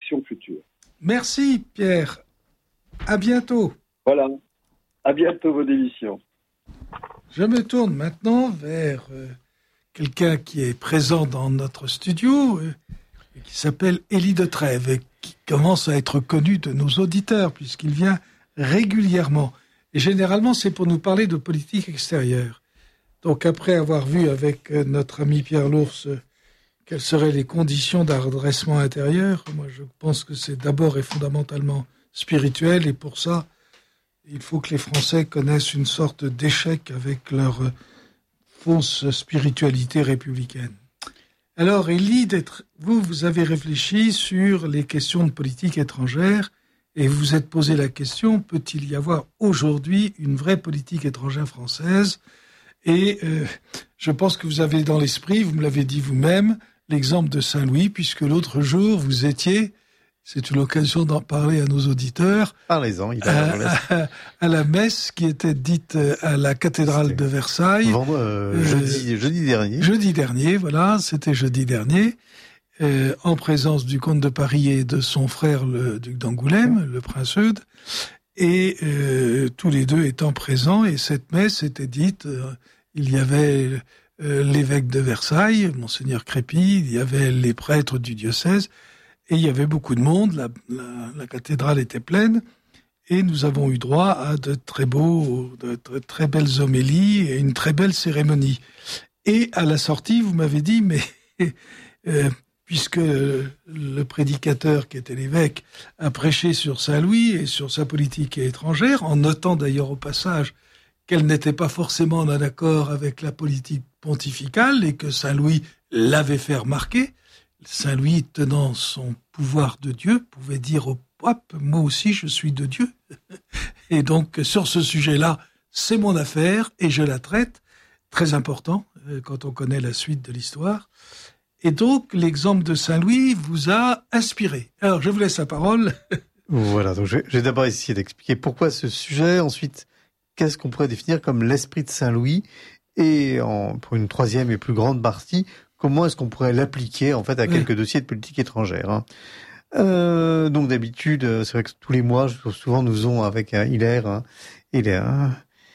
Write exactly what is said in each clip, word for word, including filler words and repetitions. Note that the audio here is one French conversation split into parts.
actions futures. Merci Pierre. À bientôt. Voilà. À bientôt vos émissions. Je me tourne maintenant vers euh, quelqu'un qui est présent dans notre studio, euh, et qui s'appelle Élie de Trèves, et qui commence à être connu de nos auditeurs, puisqu'il vient régulièrement. Et généralement, c'est pour nous parler de politique extérieure. Donc, après avoir vu avec euh, notre ami Pierre Lours euh, quelles seraient les conditions d'un redressement intérieur, moi, je pense que c'est d'abord et fondamentalement spirituel, et pour ça, il faut que les Français connaissent une sorte d'échec avec leur euh, fausse spiritualité républicaine. Alors, Élie, vous, vous avez réfléchi sur les questions de politique étrangère et vous vous êtes posé la question, peut-il y avoir aujourd'hui une vraie politique étrangère française ? Et euh, je pense que vous avez dans l'esprit, vous me l'avez dit vous-même, l'exemple de Saint-Louis, puisque l'autre jour, vous étiez, c'est l'occasion d'en parler à nos auditeurs, Parlez-en, il a à, à, à la messe qui était dite à la cathédrale c'était de Versailles. Vend, euh, euh, jeudi, jeudi dernier. Jeudi dernier, voilà, c'était jeudi dernier, euh, en présence du comte de Paris et de son frère, le duc d'Angoulême, le prince Eudes, et euh, tous les deux étant présents, et cette messe était dite, euh, il y avait euh, l'évêque de Versailles, monseigneur Crépy, il y avait les prêtres du diocèse, et il y avait beaucoup de monde, la, la, la cathédrale était pleine, et nous avons eu droit à de très beaux, de très, très belles homélies et une très belle cérémonie. Et à la sortie, vous m'avez dit, mais euh, puisque le prédicateur qui était l'évêque a prêché sur Saint-Louis et sur sa politique étrangère, en notant d'ailleurs au passage qu'elle n'était pas forcément en accord avec la politique pontificale et que Saint-Louis l'avait fait remarquer, Saint-Louis, tenant son pouvoir de Dieu, pouvait dire au pape, moi aussi je suis de Dieu. Et donc sur ce sujet-là, c'est mon affaire et je la traite. Très important quand on connaît la suite de l'histoire. Et donc l'exemple de Saint-Louis vous a inspiré. Alors je vous laisse la parole. Voilà, donc je vais, je vais d'abord essayer d'expliquer pourquoi ce sujet, ensuite qu'est-ce qu'on pourrait définir comme l'esprit de Saint-Louis, et en, pour une troisième et plus grande partie, comment est-ce qu'on pourrait l'appliquer en fait à quelques oui. dossiers de politique étrangère. Hein. Euh, donc d'habitude, c'est vrai que tous les mois, souvent nous faisons avec un Hilaire, hein, Hilaire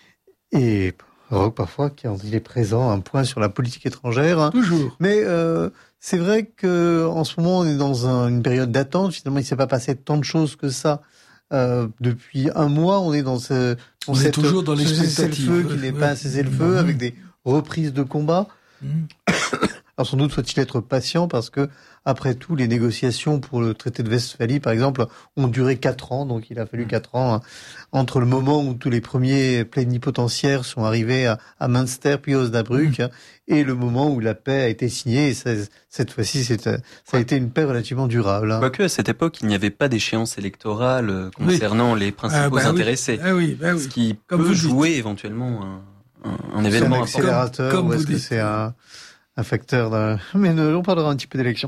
et Roch parfois, quand il est présent, un point sur la politique étrangère. Hein. Toujours. Mais euh, c'est vrai que en ce moment, on est dans un, une période d'attente. Finalement, il ne s'est pas passé tant de choses que ça. Euh, depuis un mois, on est dans ce, dans on cette, est toujours dans l'expectative. Cessez-le-feu qui n'est ouais. pas un cessez-le-feu, mmh. avec des reprises de combat. Mmh. Alors sans doute faut-il être patient parce que, après tout, les négociations pour le traité de Westphalie, par exemple, ont duré quatre ans. Donc il a fallu quatre ans hein, entre le moment où tous les premiers plénipotentiaires sont arrivés à, à Münster puis à Osnabrück mmh. et le moment où la paix a été signée. Et ça, cette fois-ci, c'est, ça a été une paix relativement durable. Hein. Quoique à cette époque, il n'y avait pas d'échéance électorale concernant oui. les principaux ah, bah intéressés. Oui. Ah oui, bah oui. Ce qui comme peut vous jouer dites. éventuellement un, un, un événement important. C'est un accélérateur comme, comme ou est-ce vous que dites. c'est un... un facteur d'un... Mais on parlera un petit peu d'élection.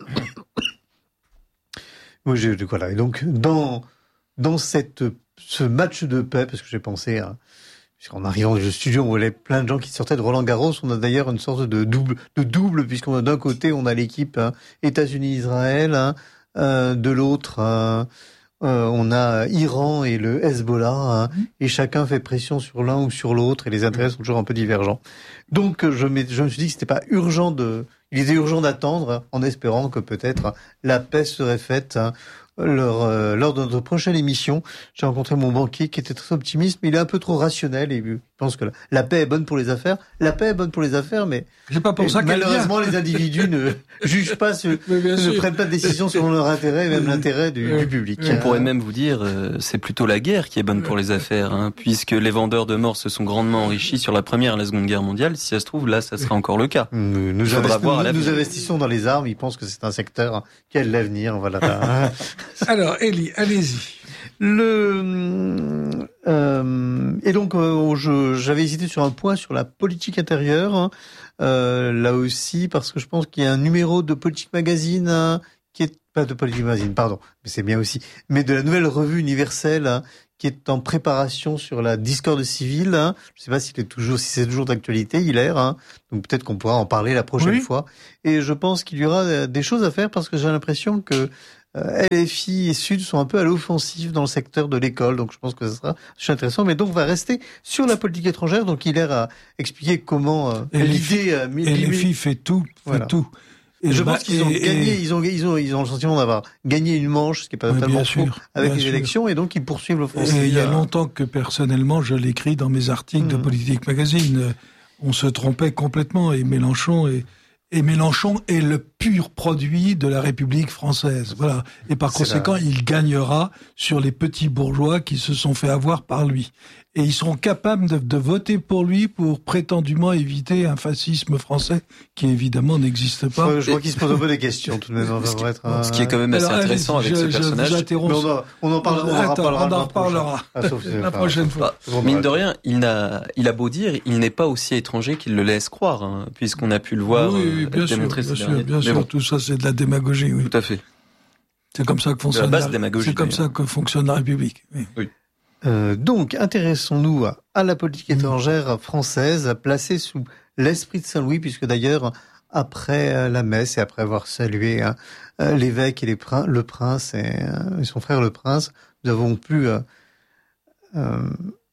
Oui, je, voilà. Et donc, dans, dans cette, ce match de paix, parce que j'ai pensé à, puisqu'en arrivant du studio, on voyait plein de gens qui sortaient de Roland Garros. On a d'ailleurs une sorte de double, de double, puisqu'on a d'un côté, on a l'équipe hein, États-Unis-Israël, hein, euh, de l'autre, euh, euh, on a Iran et le Hezbollah, hein, mmh. et chacun fait pression sur l'un ou sur l'autre, et les intérêts sont toujours un peu divergents. Donc, je, je me suis dit que c'était pas urgent de, il était urgent d'attendre, en espérant que peut-être la paix serait faite. Hein, Lors, euh, lors de notre prochaine émission, j'ai rencontré mon banquier qui était très optimiste, mais il est un peu trop rationnel et il pense que la, la paix est bonne pour les affaires. La paix est bonne pour les affaires, mais c'est pas pour ça malheureusement les individus ne jugent pas, ce, ne sûr. prennent pas de décision selon leur intérêt, et même l'intérêt du, du public. On pourrait même vous dire, euh, c'est plutôt la guerre qui est bonne pour les affaires, hein, puisque les vendeurs de morts se sont grandement enrichis sur la première et la seconde guerre mondiale. Si ça se trouve, là, ça sera encore le cas. Nous, nous, investi- voir nous, nous investissons dans les armes. Ils pensent que c'est un secteur qui a de l'avenir. Voilà. Alors, Élie, allez-y. Le euh, et donc euh, je, j'avais hésité sur un point sur la politique intérieure, hein, euh, là aussi parce que je pense qu'il y a un numéro de Politique Magazine hein, qui est pas de Politique Magazine, pardon, mais c'est bien aussi, mais de la nouvelle revue universelle hein, qui est en préparation sur la discorde civile. Hein. Je ne sais pas si c'est toujours si c'est toujours d'actualité, Hilaire. Hein. Donc peut-être qu'on pourra en parler la prochaine oui. fois. Et je pense qu'il y aura des choses à faire parce que j'ai l'impression que euh, L F I et Sud sont un peu à l'offensive dans le secteur de l'école, donc je pense que ça sera intéressant. Mais donc on va rester sur la politique étrangère. Donc Hilaire a expliqué comment euh, l'idée. Euh, L F I fait tout, fait voilà. tout. Et je bah, pense qu'ils ont et, gagné, et... ils ont, ils ont, ils ont le sentiment d'avoir gagné une manche, ce qui est pas totalement faux, avec les sûr. élections, et donc ils poursuivent l'offensive. Il y a longtemps que personnellement, je l'écris dans mes articles mmh. de Politique Magazine, on se trompait complètement, et Mélenchon est, et Mélenchon est le pur produit de la République française. Voilà. Et par C'est conséquent, la... il gagnera sur les petits bourgeois qui se sont fait avoir par lui. Et ils seront capables de, de voter pour lui pour prétendument éviter un fascisme français qui évidemment n'existe pas. Ouais, je vois qu'il se pose un peu des questions tout de même. Ce qui, être un... ce qui est quand même assez Alors, intéressant allez, avec je, ce personnage. Mais on, a, on en parlera. On, Attends, on en reparlera ah, sauf, la prochaine fois. Bah, mine de rien, il n'a, il a beau dire, il n'est pas aussi étranger qu'il le laisse croire, hein, puisqu'on a pu le voir oui, oui, bien démontrer sûr, bien sûr, bien sûr. Bon. Tout ça, c'est de la démagogie. Oui. Tout à fait. C'est comme ça que fonctionne. La base la, démagogie. C'est comme d'ailleurs. ça que fonctionne la République. Oui. oui. Euh, donc, intéressons-nous à, à la politique étrangère française, placée sous l'esprit de Saint-Louis, puisque d'ailleurs, après la messe et après avoir salué hein, l'évêque et les prin- le prince et, euh, et son frère le prince, nous avons pu euh, euh,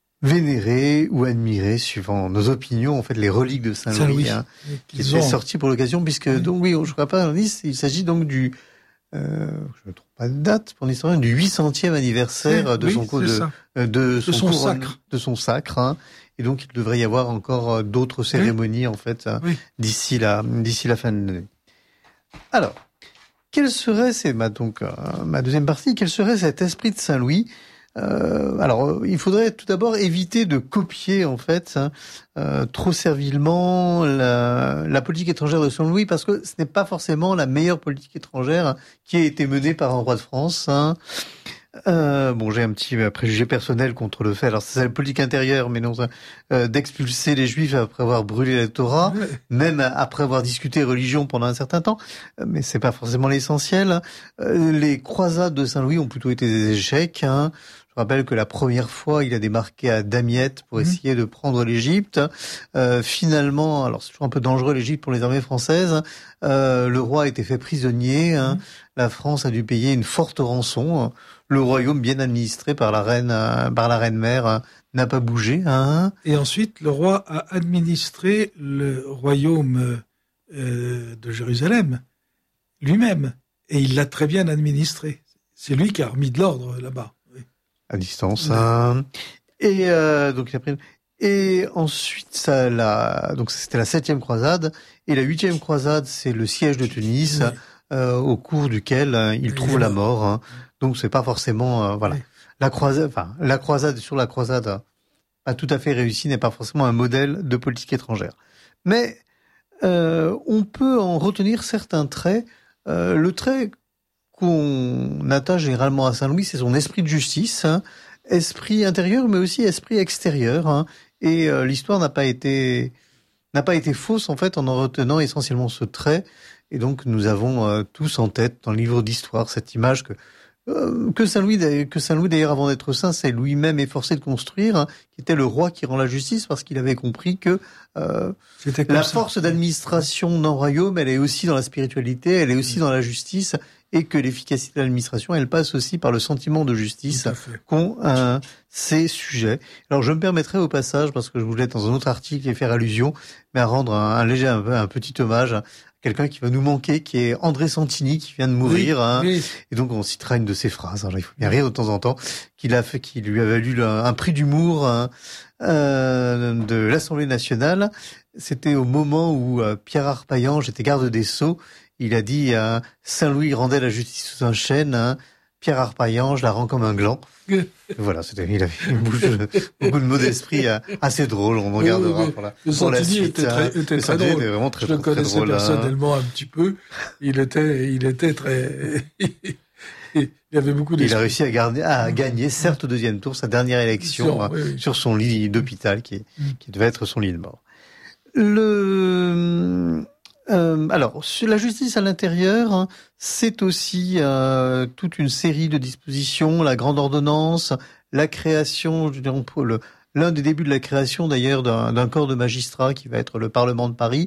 vénérer ou admirer, suivant nos opinions, en fait, les reliques de Saint-Louis, Saint-Louis. Hein, qui étaient sorties pour l'occasion, puisque, oui. donc oui, je crois pas, il s'agit donc du Euh, je ne trouve pas de date pour l'historien, du huit centième anniversaire oui, de, oui, son co- de, de, de son, son couronne, sacre. de son sacre, hein. Et donc il devrait y avoir encore d'autres cérémonies oui. en fait oui. d'ici la d'ici la fin de l'année. Alors, quel serait c'est ma donc euh, ma deuxième partie, quel serait cet esprit de Saint-Louis? Euh, alors, il faudrait tout d'abord éviter de copier en fait hein, euh, trop servilement la, la politique étrangère de Saint-Louis, parce que ce n'est pas forcément la meilleure politique étrangère qui a été menée par un roi de France. Hein. Euh, bon, j'ai un petit préjugé personnel contre le fait. Alors, c'est la politique intérieure, mais non, euh, d'expulser les Juifs après avoir brûlé la Torah, ouais. même après avoir discuté religion pendant un certain temps. Mais c'est pas forcément l'essentiel. Euh, les croisades de Saint-Louis ont plutôt été des échecs. Hein. Je rappelle que la première fois, il a débarqué à Damiette pour mmh. essayer de prendre l'Égypte. Euh, finalement, alors c'est toujours un peu dangereux l'Égypte pour les armées françaises. Euh, le roi a été fait prisonnier. Hein. Mmh. La France a dû payer une forte rançon. Le royaume, bien administré par la reine, euh, par la reine mère, euh, n'a pas bougé. Hein. Et ensuite, le roi a administré le royaume euh, de Jérusalem lui-même, et il l'a très bien administré. C'est lui qui a remis de l'ordre là-bas. À distance. Ouais. Hein. Et euh, donc après, et ensuite ça la donc c'était la septième croisade, et la huitième croisade c'est le siège de Tunis, ouais. euh, au cours duquel euh, il trouve ouais. la mort. Hein. Donc c'est pas forcément euh, voilà ouais. la croisade. Enfin la croisade sur la croisade a tout à fait réussi, n'est pas forcément un modèle de politique étrangère. Mais euh, on peut en retenir certains traits. Euh, le trait qu'on attache généralement à Saint-Louis, c'est son esprit de justice, hein, esprit intérieur, mais aussi esprit extérieur. Hein, et euh, l'histoire n'a pas été n'a pas été fausse en fait en en retenant essentiellement ce trait. Et donc nous avons euh, tous en tête dans le livre d'histoire cette image que euh, que Saint-Louis que Saint-Louis d'ailleurs avant d'être saint, c'est lui-même efforcé de construire, hein, qui était le roi qui rend la justice, parce qu'il avait compris que euh, la ça. force d'administration d'un royaume, elle est aussi dans la spiritualité, elle est aussi mmh. dans la justice. Et que l'efficacité de l'administration, elle passe aussi par le sentiment de justice qu'ont euh, ces sujets. Alors, je me permettrai au passage, parce que je voulais dans un autre article y faire allusion, mais à rendre un, un léger, un, un petit hommage à quelqu'un qui va nous manquer, qui est André Santini, qui vient de mourir. Oui, hein. oui. Et donc, on citera une de ses phrases. Alors, il faut bien rire de temps en temps, qu'il a fait, qui lui a valu un prix d'humour hein, euh, de l'Assemblée nationale. C'était au moment où euh, Pierre Arpaillange était garde des Sceaux. Il a dit euh, Saint-Louis rendait la justice sous un chêne, hein, Pierre Arpaillange la rend comme un gland. Voilà, c'était, il avait une bouche, beaucoup de mots d'esprit euh, assez drôle, on en gardera oui, pour la, pour la suite. Était très, était très drôle. Était vraiment très, Je le très, connaissais très drôle, personnellement hein. un petit peu. Il était, il était très... Il y avait beaucoup d'esprit. Il a réussi à, garder, à gagner, certes au deuxième tour, sa dernière élection sur, hein, oui, oui. sur son lit d'hôpital, qui, mm. qui devait être son lit de mort. Le... Euh, alors, sur la justice à l'intérieur, hein, c'est aussi euh, toute une série de dispositions, la grande ordonnance, la création, je dirais, le, l'un des débuts de la création d'ailleurs d'un, d'un corps de magistrats qui va être le Parlement de Paris,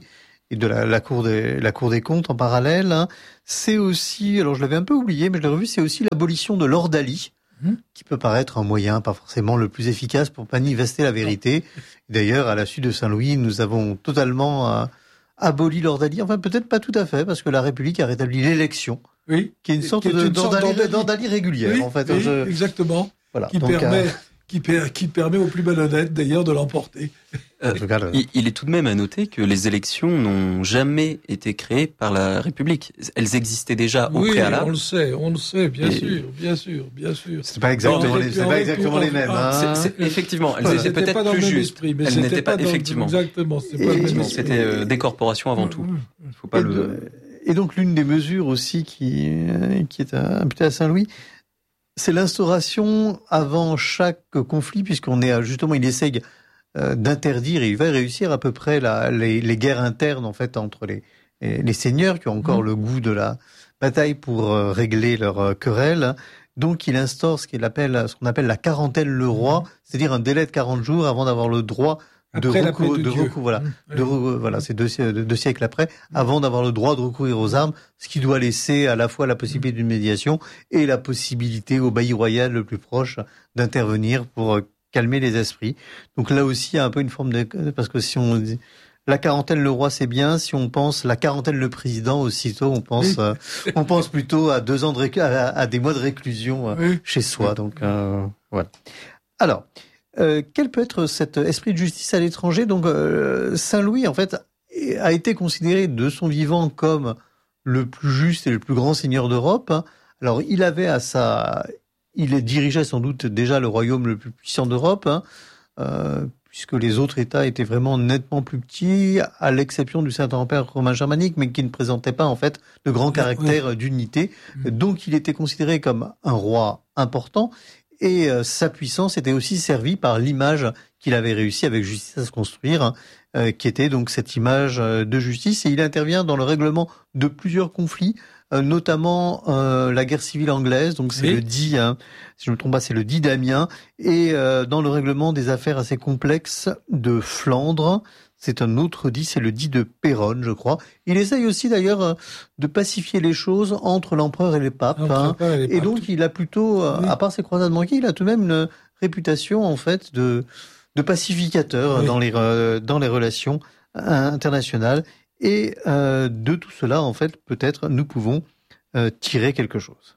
et de la, la cour des la Cour des comptes en parallèle. Hein. C'est aussi, alors je l'avais un peu oublié, mais je l'ai revu, c'est aussi l'abolition de l'ordalie, mmh. qui peut paraître un moyen pas forcément le plus efficace pour manifester la vérité. D'ailleurs, à la suite de Saint-Louis, nous avons totalement euh, aboli l'ordalie. Enfin, peut-être pas tout à fait, parce que la République a rétabli l'élection, oui. qui est une sorte, est de, une sorte d'ordalie, d'ordalie. d'ordalie régulière, oui, en fait. Oui, je... exactement. Voilà. Qui Donc, permet... euh... Qui, per, qui permet aux plus malhonnêtes, d'ailleurs, de l'emporter. Euh, il, il est tout de même à noter que les élections n'ont jamais été créées par la République. Elles existaient déjà au oui, préalable. Oui, on le sait, on le sait, bien Et... sûr, bien sûr, bien sûr. C'est pas exactement, les, c'est pas exactement les mêmes. Hein. C'est, c'est, effectivement, elles voilà. étaient peut-être pas dans plus le même justes. Esprit, mais elles c'était n'étaient pas, pas effectivement. Le, exactement, c'était et, pas le même esprit. C'était euh, des corporations avant tout. Il faut pas et, le... de, et donc l'une des mesures aussi qui, qui est imputée à Saint-Louis, c'est l'instauration avant chaque conflit, puisqu'on est justement, il essaye euh, d'interdire, et il va réussir à peu près la, les, les guerres internes en fait entre les, les seigneurs qui ont encore mmh. le goût de la bataille pour euh, régler leurs euh, querelles. Donc il instaure ce qu'il appelle, ce qu'on appelle la quarantaine le roi, mmh. c'est-à-dire un délai de quarante jours avant d'avoir le droit de après recours, de, de Dieu. recours, voilà, mmh. de re, voilà, c'est deux, deux siècles après, avant d'avoir le droit de recourir aux armes, ce qui doit laisser à la fois la possibilité d'une médiation et la possibilité au bailli royal le plus proche d'intervenir pour calmer les esprits. Donc là aussi, il y a un peu une forme de, parce que si on dit, la quarantaine le roi c'est bien, si on pense la quarantaine le président, aussitôt on pense, oui. euh, on pense plutôt à deux ans de réc- à, à des mois de réclusion euh, oui. chez soi. Donc euh, voilà. Alors. Euh, quel peut être cet esprit de justice à l'étranger ? Donc, euh, Saint-Louis, en fait, a été considéré de son vivant comme le plus juste et le plus grand seigneur d'Europe. Alors, il avait à sa, il dirigeait sans doute déjà le royaume le plus puissant d'Europe, hein, euh, puisque les autres États étaient vraiment nettement plus petits, à l'exception du Saint-Empire romain germanique, mais qui ne présentait pas en fait de grand caractère oui. d'unité. Donc, il était considéré comme un roi important. Et euh, sa puissance était aussi servie par l'image qu'il avait réussi avec justice à se construire, hein, euh, qui était donc cette image euh, de justice. Et il intervient dans le règlement de plusieurs conflits, euh, notamment euh, la guerre civile anglaise. Donc c'est oui. le dit, hein, si je ne me trompe pas, c'est le dit d'Amiens. Et euh, dans le règlement des affaires assez complexes de Flandre. C'est un autre dit, c'est le dit de Péronne, je crois. Il essaye aussi d'ailleurs de pacifier les choses entre l'empereur et les papes. Hein. Et, les papes. Et donc il a plutôt, oui. à part ses croisades manquées, il a tout de même une réputation en fait de, de pacificateur oui. dans les dans les relations internationales. Et euh, de tout cela, en fait, peut-être nous pouvons euh, tirer quelque chose.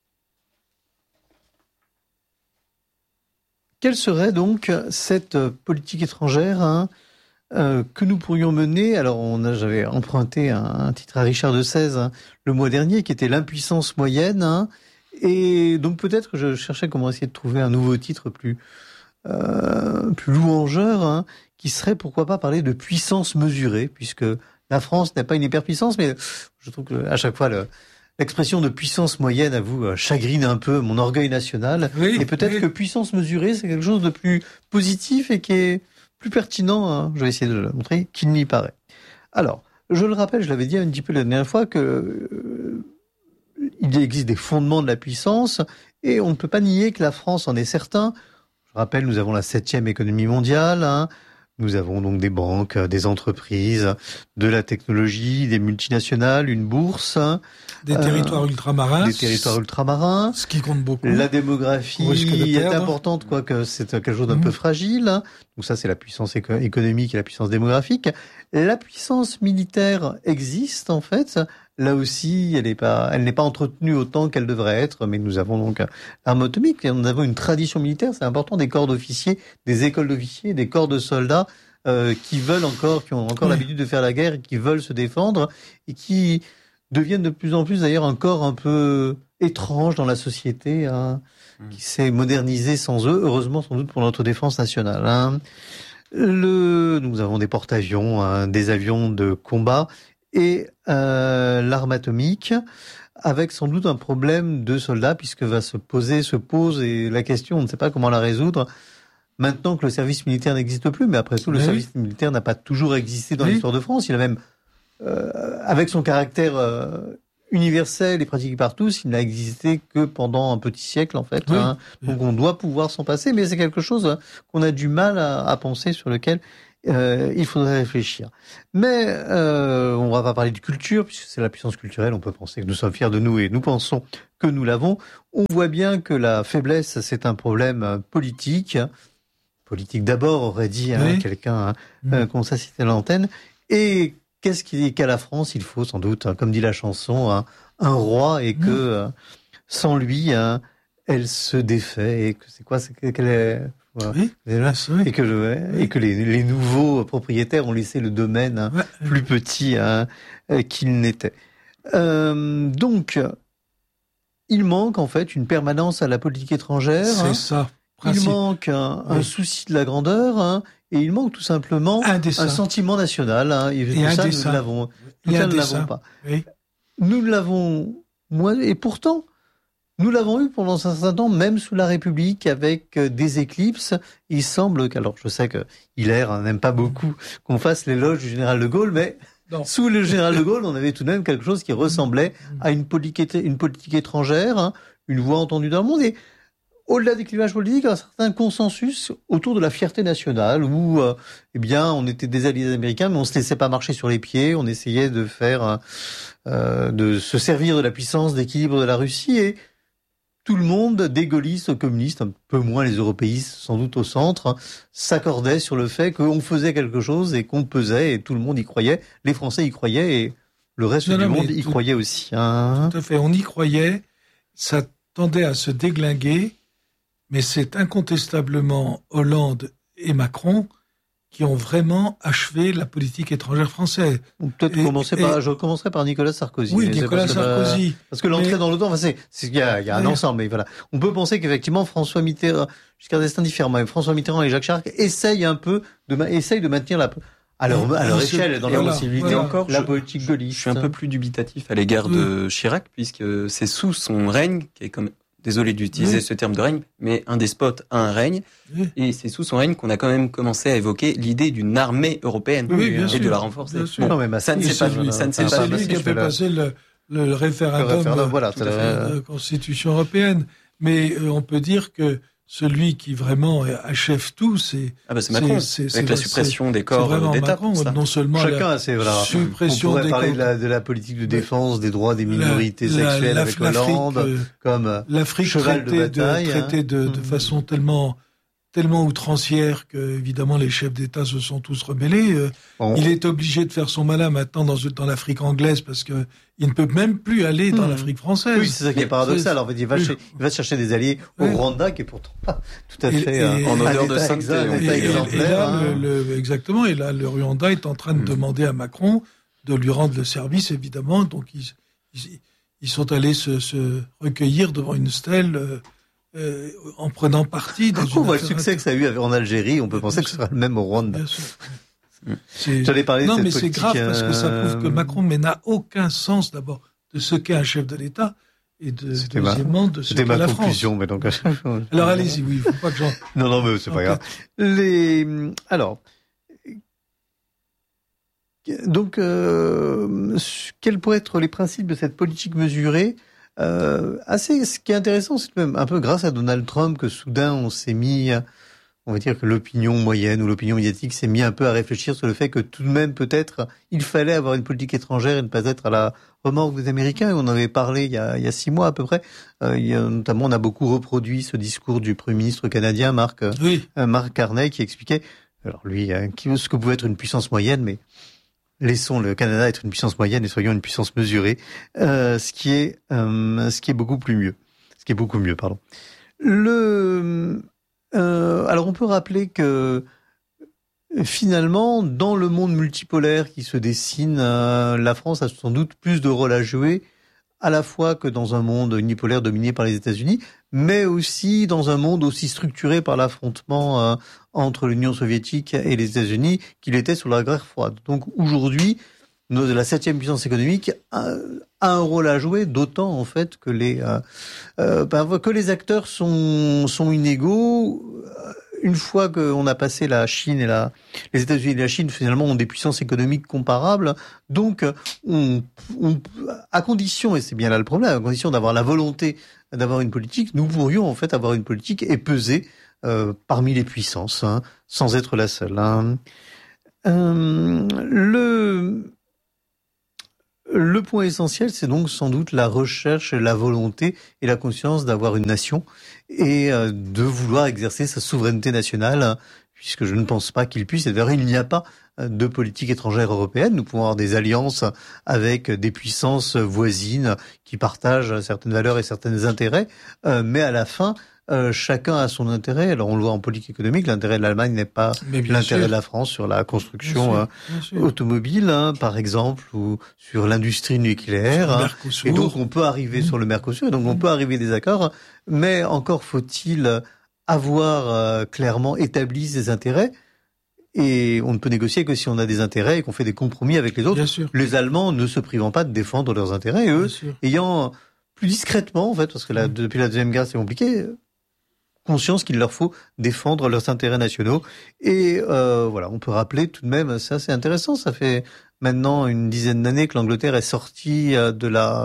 Quelle serait donc cette politique étrangère hein, Euh, que nous pourrions mener, alors on a, j'avais emprunté un, un titre à Richard de Sèze hein, le mois dernier, qui était l'impuissance moyenne, hein, et donc peut-être que je cherchais comment essayer de trouver un nouveau titre plus euh, plus louangeur, hein, qui serait pourquoi pas parler de puissance mesurée, puisque la France n'est pas une hyperpuissance, mais je trouve que à chaque fois le, l'expression de puissance moyenne, à vous, chagrine un peu mon orgueil national, oui, et peut-être oui. que puissance mesurée, c'est quelque chose de plus positif et qui est plus pertinent, hein, je vais essayer de le montrer, qu'il n'y paraît. Alors, je le rappelle, je l'avais dit un petit peu la dernière fois, que euh, il existe des fondements de la puissance, et on ne peut pas nier que la France en est certain. Je rappelle, nous avons la septième économie mondiale, hein, nous avons donc des banques, des entreprises, de la technologie, des multinationales, une bourse. Des euh, territoires ultramarins. Des territoires ultramarins. Ce qui compte beaucoup. La démographie est importante, quoique c'est quelque chose d'un mmh. peu fragile. Donc ça, c'est la puissance éco- économique et la puissance démographique. La puissance militaire existe, en fait. Là aussi, elle n'est pas, elle n'est pas entretenue autant qu'elle devrait être, mais nous avons donc l'arme atomique, et nous avons une tradition militaire, c'est important, des corps d'officiers, des écoles d'officiers, des corps de soldats, euh, qui veulent encore, qui ont encore oui. l'habitude de faire la guerre, et qui veulent se défendre, et qui deviennent de plus en plus d'ailleurs un corps un peu étrange dans la société, hein, mmh. qui s'est modernisé sans eux, heureusement sans doute pour notre défense nationale. Hein. Le, nous avons des porte-avions, hein, des avions de combat, et euh, l'arme atomique, avec sans doute un problème de soldats, puisque va se poser, se pose, et la question, on ne sait pas comment la résoudre, maintenant que le service militaire n'existe plus, mais après tout, oui. le service militaire n'a pas toujours existé dans oui. l'histoire de France, il a même, euh, avec son caractère euh, universel et pratiqué par tous, il n'a existé que pendant un petit siècle, en fait, oui. hein, donc on doit pouvoir s'en passer, mais c'est quelque chose qu'on a du mal à, à penser, sur lequel Euh, il faudrait réfléchir. Mais euh, on va pas parler de culture, puisque c'est la puissance culturelle. On peut penser que nous sommes fiers de nous et nous pensons que nous l'avons. On voit bien que la faiblesse, c'est un problème politique. Politique d'abord, aurait dit hein, oui. quelqu'un hein, mmh. euh, qu'on s'assistait à l'antenne. Et qu'est-ce qui, qu'à la France, il faut sans doute, hein, comme dit la chanson, hein, un roi et que mmh. euh, sans lui, hein, elle se défait. Et que c'est quoi c'est qu'elle est, voilà. oui. Et que, le, oui. et que les, les nouveaux propriétaires ont laissé le domaine hein, ouais. plus petit hein, qu'il n'était. Euh, donc, il manque en fait une permanence à la politique étrangère. C'est hein. ça. Il manque un, oui. un souci de la grandeur hein, et il manque tout simplement un, un sentiment national. Hein, et tout ça, nous l'avons, tout ça, nous l'avons pas. Oui. Nous l'avons, moi, et pourtant, nous l'avons eu pendant un certain temps, même sous la République, avec des éclipses. Il semble que, alors je sais que Hilaire n'aime pas beaucoup qu'on fasse l'éloge du général de Gaulle, mais non. Sous le général de Gaulle, on avait tout de même quelque chose qui ressemblait à une politique, une politique étrangère, hein, une voix entendue dans le monde. Et au-delà des clivages politiques, un certain consensus autour de la fierté nationale, où euh, eh bien, on était des alliés américains, mais on se laissait pas marcher sur les pieds. On essayait de faire, euh, de se servir de la puissance d'équilibre de la Russie et tout le monde, des gaullistes aux communistes, un peu moins les européistes, sans doute au centre, hein, s'accordait sur le fait qu'on faisait quelque chose et qu'on pesait, et tout le monde y croyait. Les Français y croyaient et le reste non, du non, monde y tout, croyait aussi. Hein. Tout à fait, on y croyait. Ça tendait à se déglinguer, mais c'est incontestablement Hollande et Macron qui ont vraiment achevé la politique étrangère française. Peut-être et, commencer et, par, je commencerai par Nicolas Sarkozy. Oui, Nicolas parce Sarkozy. Que, parce que l'entrée mais, dans l'OTAN, enfin, c'est, c'est, il y a, il y a un oui. ensemble, mais voilà. On peut penser qu'effectivement, François Mitterrand, jusqu'à un destin différent, mais François Mitterrand et Jacques Chirac essayent un peu de, essayent de maintenir la, à leur, à leur échelle, dans leur possibilité, voilà, encore, la je, politique gaulliste. Je suis un peu plus dubitatif à l'égard oui. de Chirac, puisque c'est sous son règne, qui est comme, désolé d'utiliser oui. ce terme de règne, mais un despote a un règne, oui. et c'est sous son règne qu'on a quand même commencé à évoquer l'idée d'une armée européenne oui, et sûr, de la renforcer. Bon, non, mais ça ne s'est pas vu. Ça ne s'est pas vu. C'est lui qui a fait passer le, le référendum, le référendum voilà, de la Constitution européenne. Mais euh, on peut dire que celui qui vraiment achève tout, c'est ah bah c'est Macron, c'est, c'est, avec c'est, la suppression c'est, des corps d'État. Macron, non seulement chacun la c'est voilà. suppression on pourrait des parler corps... de, la, de la politique de défense des droits des minorités la, sexuelles la, avec l'Afrique, Hollande, euh, comme l'Afrique cheval traité de bataille, de, traité de, de, de façon tellement tellement outrancière que évidemment les chefs d'État se sont tous rebellés. Euh, bon. Il est obligé de faire son malin maintenant dans, dans l'Afrique anglaise parce que il ne peut même plus aller dans mmh. l'Afrique française. Oui, c'est ça qui est paradoxal. En fait, il va, oui. ch- il va chercher des alliés au oui. Rwanda, qui est pourtant pas tout à et, fait et, euh, en odeur de sainteté. Et, et, et là, hein. le, le, exactement. Et là, le Rwanda est en train de mmh. demander à Macron de lui rendre le service, évidemment. Donc, ils, ils, ils sont allés se, se recueillir devant une stèle. Euh, Euh, en prenant parti dans une on voit le succès que ça a eu en Algérie, on peut penser que ce sera le même au Rwanda. Bien sûr. C'est... J'allais parler non, de cette mais politique, c'est grave parce que ça prouve euh... que Macron mais n'a aucun sens d'abord de ce qu'est un chef de l'État et de C'était deuxièmement ma... de ce C'était qu'est ma la conclusion, France. Mais donc... Alors allez-y, oui, il faut pas que j'en. Non, non, mais c'est pas grave. Les alors. Donc, euh, quels pourraient être les principes de cette politique mesurée? Euh, assez, ce qui est intéressant, c'est même un peu grâce à Donald Trump que soudain on s'est mis, on va dire que l'opinion moyenne ou l'opinion médiatique s'est mis un peu à réfléchir sur le fait que tout de même peut-être il fallait avoir une politique étrangère et ne pas être à la remorque des Américains. On en avait parlé il y a, il y a six mois à peu près. Euh, il y a, notamment, on a beaucoup reproduit ce discours du Premier ministre canadien Mark, oui. euh, Mark Carney qui expliquait, alors lui, hein, ce que pouvait être une puissance moyenne, mais laissons le Canada être une puissance moyenne et soyons une puissance mesurée, euh, ce qui est euh, ce qui est beaucoup plus mieux, ce qui est beaucoup mieux, pardon. Le euh, alors on peut rappeler que finalement dans le monde multipolaire qui se dessine, euh, la France a sans doute plus de rôle à jouer, à la fois que dans un monde unipolaire dominé par les États-Unis, mais aussi dans un monde aussi structuré par l'affrontement euh, entre l'Union soviétique et les États-Unis qu'il était sous la guerre froide. Donc aujourd'hui, nos, la septième puissance économique a, a un rôle à jouer, d'autant en fait que les euh, euh, ben, que les acteurs sont sont inégaux. Une fois qu'on a passé la Chine et la, les États-Unis et la Chine, finalement, ont des puissances économiques comparables. Donc, on, on, à condition, et c'est bien là le problème, à condition d'avoir la volonté d'avoir une politique, nous pourrions en fait avoir une politique et peser euh, parmi les puissances, hein, sans être la seule. Hein. Euh, le, le point essentiel, c'est donc sans doute la recherche, la volonté et la conscience d'avoir une nation et euh, de vouloir exercer sa souveraineté nationale, puisque je ne pense pas qu'il puisse. Et d'ailleurs, il n'y a pas de politique étrangère européenne. Nous pouvons avoir des alliances avec des puissances voisines qui partagent certaines valeurs et certains intérêts, euh, mais à la fin, Euh, chacun a son intérêt. Alors on le voit en politique économique, l'intérêt de l'Allemagne n'est pas l'intérêt sûr. de la France sur la construction bien sûr, bien sûr. Euh, automobile, hein, par exemple, ou sur l'industrie nucléaire. Hein. Et donc on peut arriver mmh. sur le Mercosur, et donc on peut arriver à des accords, mais encore faut-il avoir euh, clairement établi ses intérêts. Et on ne peut négocier que si on a des intérêts et qu'on fait des compromis avec les autres. Les Allemands ne se privant pas de défendre leurs intérêts, et eux ayant plus discrètement, en fait, parce que là, depuis la Deuxième Guerre c'est compliqué, conscience qu'il leur faut défendre leurs intérêts nationaux. Et euh, voilà, on peut rappeler tout de même, ça c'est intéressant, ça fait maintenant une dizaine d'années que l'Angleterre est sortie de la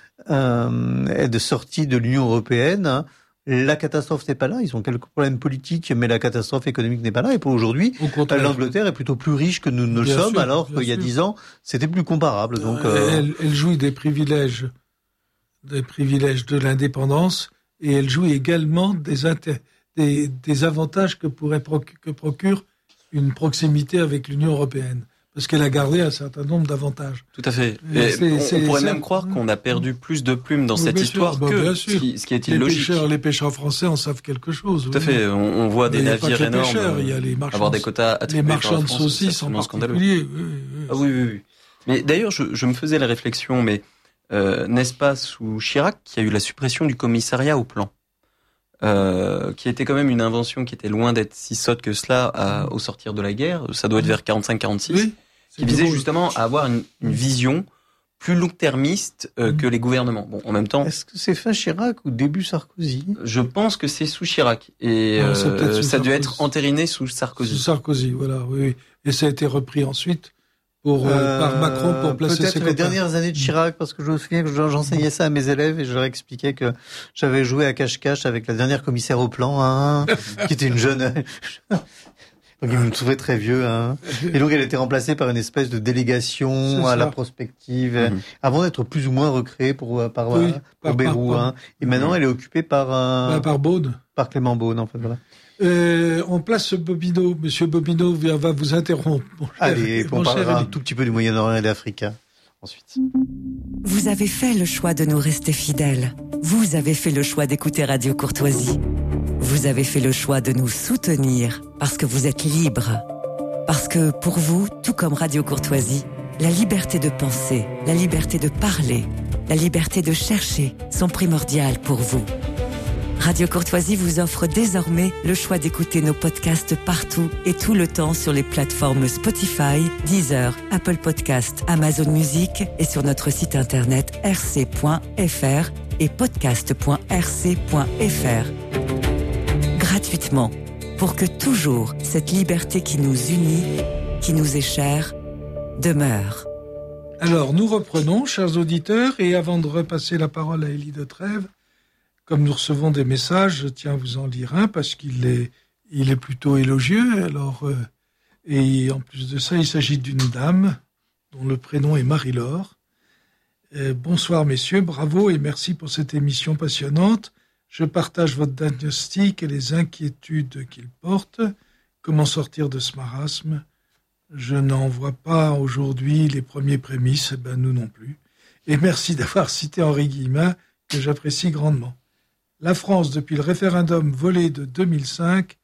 euh, est de sortie de l'Union européenne. La catastrophe n'est pas là, ils ont quelques problèmes politiques, mais la catastrophe économique n'est pas là. Et pour aujourd'hui, l'Angleterre est plutôt plus riche que nous ne le sommes, sûr, alors qu'il y a dix ans, c'était plus comparable. Donc, euh... elle, elle jouit des privilèges, des privilèges de l'indépendance. Et elle jouit également des, inter- des, des avantages que, pourrait proc- que procure une proximité avec l'Union européenne. Parce qu'elle a gardé un certain nombre d'avantages. Tout à fait. Et c'est, on, c'est, on pourrait c'est, même c'est... croire qu'on a perdu plus de plumes dans oui, cette histoire bah, que ce qui, ce qui est illogique. Les pêcheurs, les pêcheurs français en savent quelque chose. Tout oui. à fait. On, on voit des navires énormes. Pêcheurs, il y a les marchands, avoir des quotas attribués les marchands de saucisses en particulier. Oui, oui, oui. Ah oui, oui, oui. Mais d'ailleurs, je, je me faisais la réflexion, mais euh, n'est-ce pas sous Chirac qu'il y a eu la suppression du commissariat au plan? Euh, qui était quand même une invention qui était loin d'être si sotte que cela à, au sortir de la guerre. Ça doit être vers quarante-cinq quarante-six, oui, qui visait drôle. justement à avoir une, une vision plus long-termiste euh, mmh. que les gouvernements. Bon, en même temps, est-ce que c'est fin Chirac ou début Sarkozy? Je pense que c'est sous Chirac et non, euh, ça a dû être entériné sous Sarkozy. Sous Sarkozy, voilà, oui. Et ça a été repris ensuite. Pour, euh, par Macron pour placer peut-être ses les copains. dernières années de Chirac, parce que je me souviens que j'enseignais ça à mes élèves et je leur expliquais que j'avais joué à cache-cache avec la dernière commissaire au plan, hein, qui était une jeune. Donc il me trouvait très vieux, hein. Et donc elle était remplacée par une espèce de délégation à la prospective, mm-hmm. avant d'être plus ou moins recréée pour par oui, pour par, Bérou, par, hein. Et maintenant elle est occupée par euh, bah, par Beaune, par Clément Beaune, en fait, voilà. Euh, on place Bobineau. Monsieur Bobineau va vous interrompre. Allez, on parlera un tout petit peu du Moyen-Orient et d'Afrique ensuite. Vous avez fait le choix de nous rester fidèles. Vous avez fait le choix d'écouter Radio Courtoisie. Vous avez fait le choix de nous soutenir parce que vous êtes libres. Parce que pour vous, tout comme Radio Courtoisie, la liberté de penser, la liberté de parler, la liberté de chercher sont primordiales pour vous. Radio Courtoisie vous offre désormais le choix d'écouter nos podcasts partout et tout le temps sur les plateformes Spotify, Deezer, Apple Podcasts, Amazon Music et sur notre site internet r c point f r et podcast point r c point f r. Gratuitement, pour que toujours cette liberté qui nous unit, qui nous est chère, demeure. Alors, nous reprenons, chers auditeurs, et avant de repasser la parole à Élie de Trèves, comme nous recevons des messages, je tiens à vous en lire un parce qu'il est, il est plutôt élogieux. Alors, euh, et en plus de ça, il s'agit d'une dame dont le prénom est Marie-Laure. Euh, bonsoir messieurs, bravo et merci pour cette émission passionnante. Je partage votre diagnostic et les inquiétudes qu'il porte. Comment sortir de ce marasme? Je n'en vois pas aujourd'hui les premiers prémices, eh ben nous non plus. Et merci d'avoir cité Henri Guillemin, que j'apprécie grandement. La France, depuis le référendum volé de deux mille cinq,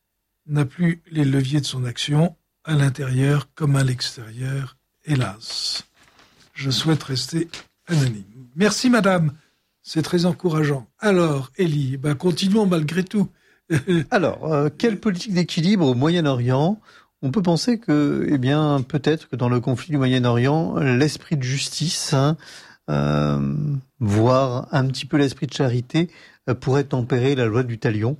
n'a plus les leviers de son action, à l'intérieur comme à l'extérieur, hélas. Je souhaite rester anonyme. Merci madame, c'est très encourageant. Alors, Élie, ben continuons malgré tout. Alors, euh, quelle politique d'équilibre au Moyen-Orient? On peut penser que, eh bien, peut-être que dans le conflit du Moyen-Orient, l'esprit de justice, hein, euh, voire un petit peu l'esprit de charité, euh, pourrait tempérer la loi du talion,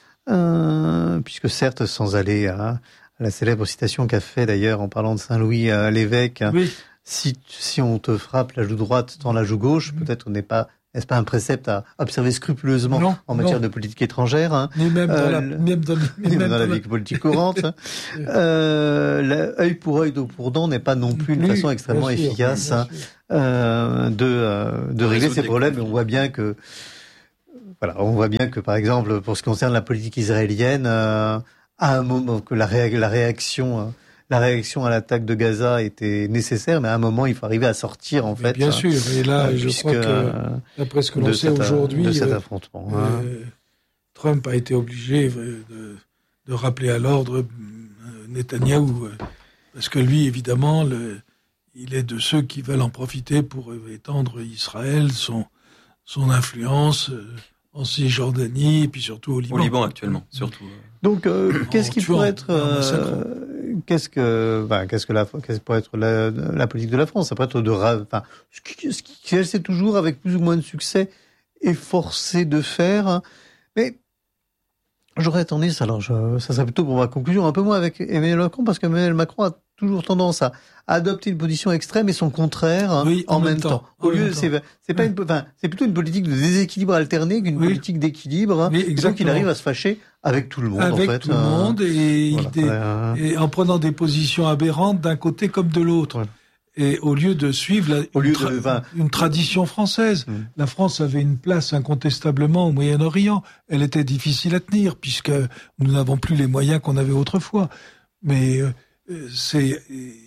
euh, puisque certes, sans aller à, à la célèbre citation qu'a fait d'ailleurs en parlant de Saint-Louis à l'évêque, oui. si, si on te frappe la joue droite dans la joue gauche, mmh. peut-être n'est pas n'est-ce pas un précepte à observer scrupuleusement non, en matière non. de politique étrangère, hein. Ni même dans euh, la, le... même dans, ni même dans la vie politique courante. Hein. euh, œil pour œil, dent pour dent n'est pas non plus une Plus, façon extrêmement bien sûr, efficace bien hein, sûr. euh, de, euh, de régler ces problèmes. Et on voit bien que, voilà, on voit bien que par exemple, pour ce qui concerne la politique israélienne, euh, à un moment que la, ré- la réaction, euh, la réaction à l'attaque de Gaza était nécessaire, mais à un moment, il faut arriver à sortir en Mais fait. bien hein, sûr. Et là, euh, je puisque, crois que euh, d'après ce que l'on de sait cet, aujourd'hui, de cet euh, affrontement. hein. euh, Trump a été obligé de, de rappeler à l'ordre euh, Netanyahou, euh, parce que lui, évidemment, le, il est de ceux qui veulent en profiter pour étendre Israël, son, son influence euh, en Cisjordanie, et puis surtout au Liban. Au Liban actuellement, surtout. Donc, euh, qu'est-ce qui tuant, pourrait être, en euh, massacrant. qu'est-ce que, ben, qu'est-ce que la, qu'est-ce que pourrait être la, la politique de la France? Ça pourrait être de, ra- enfin, ce qui- ce qui- qu'elle sait toujours avec plus ou moins de succès efforcer de faire, hein. Mais j'aurais tendance, alors je, ça serait plutôt pour ma conclusion, un peu moins avec Emmanuel Macron, parce qu'Emmanuel Macron a toujours tendance à adopter une position extrême et son contraire hein, Oui, en, même temps. Au En lieu, même c'est, temps. c'est pas une, enfin, c'est plutôt une politique de déséquilibre alterné qu'une Oui. politique d'équilibre. Hein. Oui, Et donc il exactement. arrive à se fâcher avec tout le monde, Avec en fait. tout le hein. monde, et, Voilà. il dé- Euh, et en prenant des positions aberrantes d'un côté comme de l'autre. Voilà. Et au lieu de suivre la, Au une, lieu tra- de- enfin, une tradition française, Mm. la France avait une place incontestablement au Moyen-Orient. Elle était difficile à tenir puisque nous n'avons plus les moyens qu'on avait autrefois. Mais euh, c'est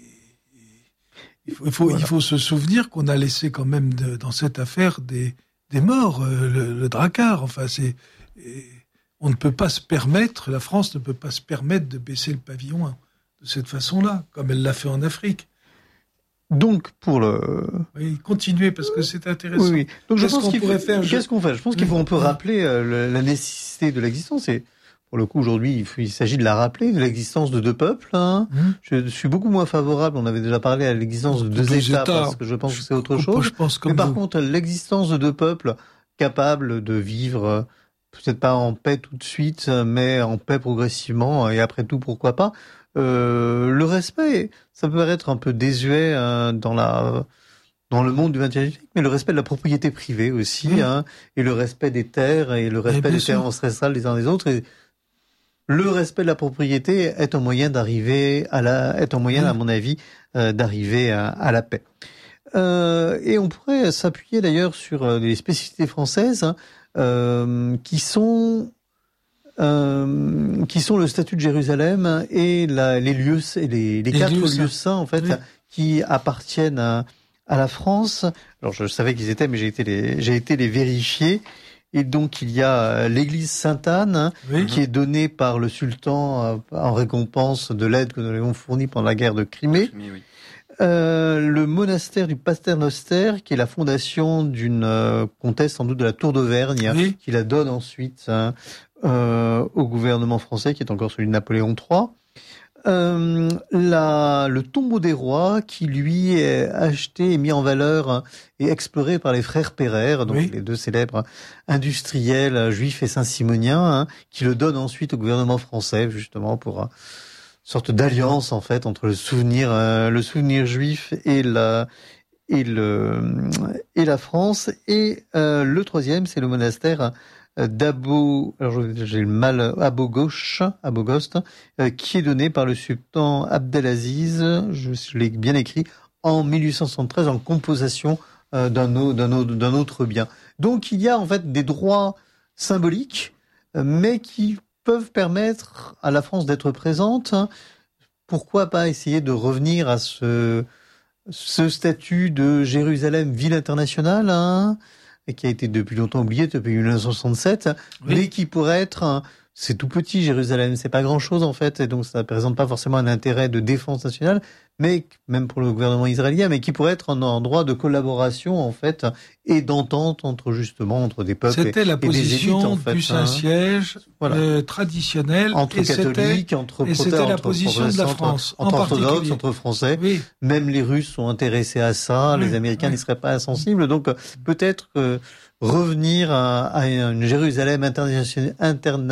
il faut, il faut, Voilà. il faut se souvenir qu'on a laissé quand même de, dans cette affaire des des morts, euh, le, le Drakkar. Enfin, c'est et on ne peut pas se permettre, la France ne peut pas se permettre de baisser le pavillon hein, de cette façon-là, comme elle l'a fait en Afrique. Donc, pour le... Oui, continuez, parce que c'est intéressant. Oui, oui. Donc, je Qu'est-ce pense qu'on qu'il pourrait faut- faire, je- Qu'est-ce qu'on fait? Je pense qu'il faut, on peut Oui. rappeler euh, le- la nécessité de l'existence. Et pour le coup, aujourd'hui, il, faut- il s'agit de la rappeler, de l'existence de deux peuples. Hein. Hum. Je suis beaucoup moins favorable, on avait déjà parlé à l'existence de deux, Deux États, États. parce que je pense que c'est autre Je- chose. Je pense comme Mais par vous. contre, l'existence de deux peuples capables de vivre, euh, peut-être pas en paix tout de suite, mais en paix progressivement, et après tout, pourquoi pas. Euh, le respect, ça peut paraître un peu désuet euh, dans la dans le monde du vingt et unième siècle, mais le respect de la propriété privée aussi, Oui. hein, et le respect des terres, et le respect bien des sûr. terres ancestrales des uns des autres. Et le respect de la propriété est un moyen d'arriver à la, est un moyen, Oui. à mon avis, euh, d'arriver à, à la paix. Euh, et on pourrait s'appuyer d'ailleurs sur euh, les spécificités françaises hein, euh, qui sont euh, qui sont le statut de Jérusalem et la, les lieux et les, les, Les quatre lieux lieux, saints. saints en fait Oui. qui appartiennent à, à la France. Alors je savais qu'ils étaient, mais j'ai été les j'ai été les vérifier. Et donc il y a euh, l'église Sainte-Anne hein, Oui. qui est donnée par le sultan euh, en récompense de l'aide que nous lui avons fournie pendant la guerre de Crimée. Mais oui. Euh, le monastère du Paternoster, qui est la fondation d'une euh, comtesse sans doute de la Tour d'Auvergne, Oui. qui la donne ensuite hein, euh, au gouvernement français, qui est encore celui de Napoléon trois. Euh, la, le tombeau des rois, qui lui est acheté et mis en valeur hein, et exploré par les frères Pereire, donc Oui. les deux célèbres industriels euh, juifs et saint-simoniens, hein, qui le donnent ensuite au gouvernement français, justement pour... Euh, sorte d'alliance en fait entre le souvenir euh, le souvenir juif et la et le et la France et euh, le troisième c'est le monastère euh, d'Abo alors j'ai le mal Abogosh Abogost euh, qui est donné par le sultan Abdelaziz je, je l'ai bien écrit en mille huit cent soixante-treize en composition euh, d'un autre d'un autre d'un autre bien. Donc il y a en fait des droits symboliques euh, mais qui peuvent permettre à la France d'être présente. Pourquoi pas essayer de revenir à ce, ce statut de Jérusalem ville internationale, hein, et qui a été depuis longtemps oublié, depuis mille neuf cent soixante-sept, Oui. mais qui pourrait être, hein, c'est tout petit Jérusalem, c'est pas grand chose en fait, et donc ça ne présente pas forcément un intérêt de défense nationale, mais même pour le gouvernement israélien, mais qui pourrait être un endroit de collaboration en fait et d'entente entre justement entre des peuples C'était et, la et des position élites en fait, du hein, Saint-Siège Voilà. euh, traditionnelle. entre et c'était- catholiques, entre et c'était protestants, la entre position de la protestants, France, entre en orthodoxes, particulier. entre français. Oui, Même les Russes sont intéressés à ça, Oui, les Américains oui. n'y seraient pas insensibles. Donc euh, peut-être que revenir à, à une Jérusalem internation-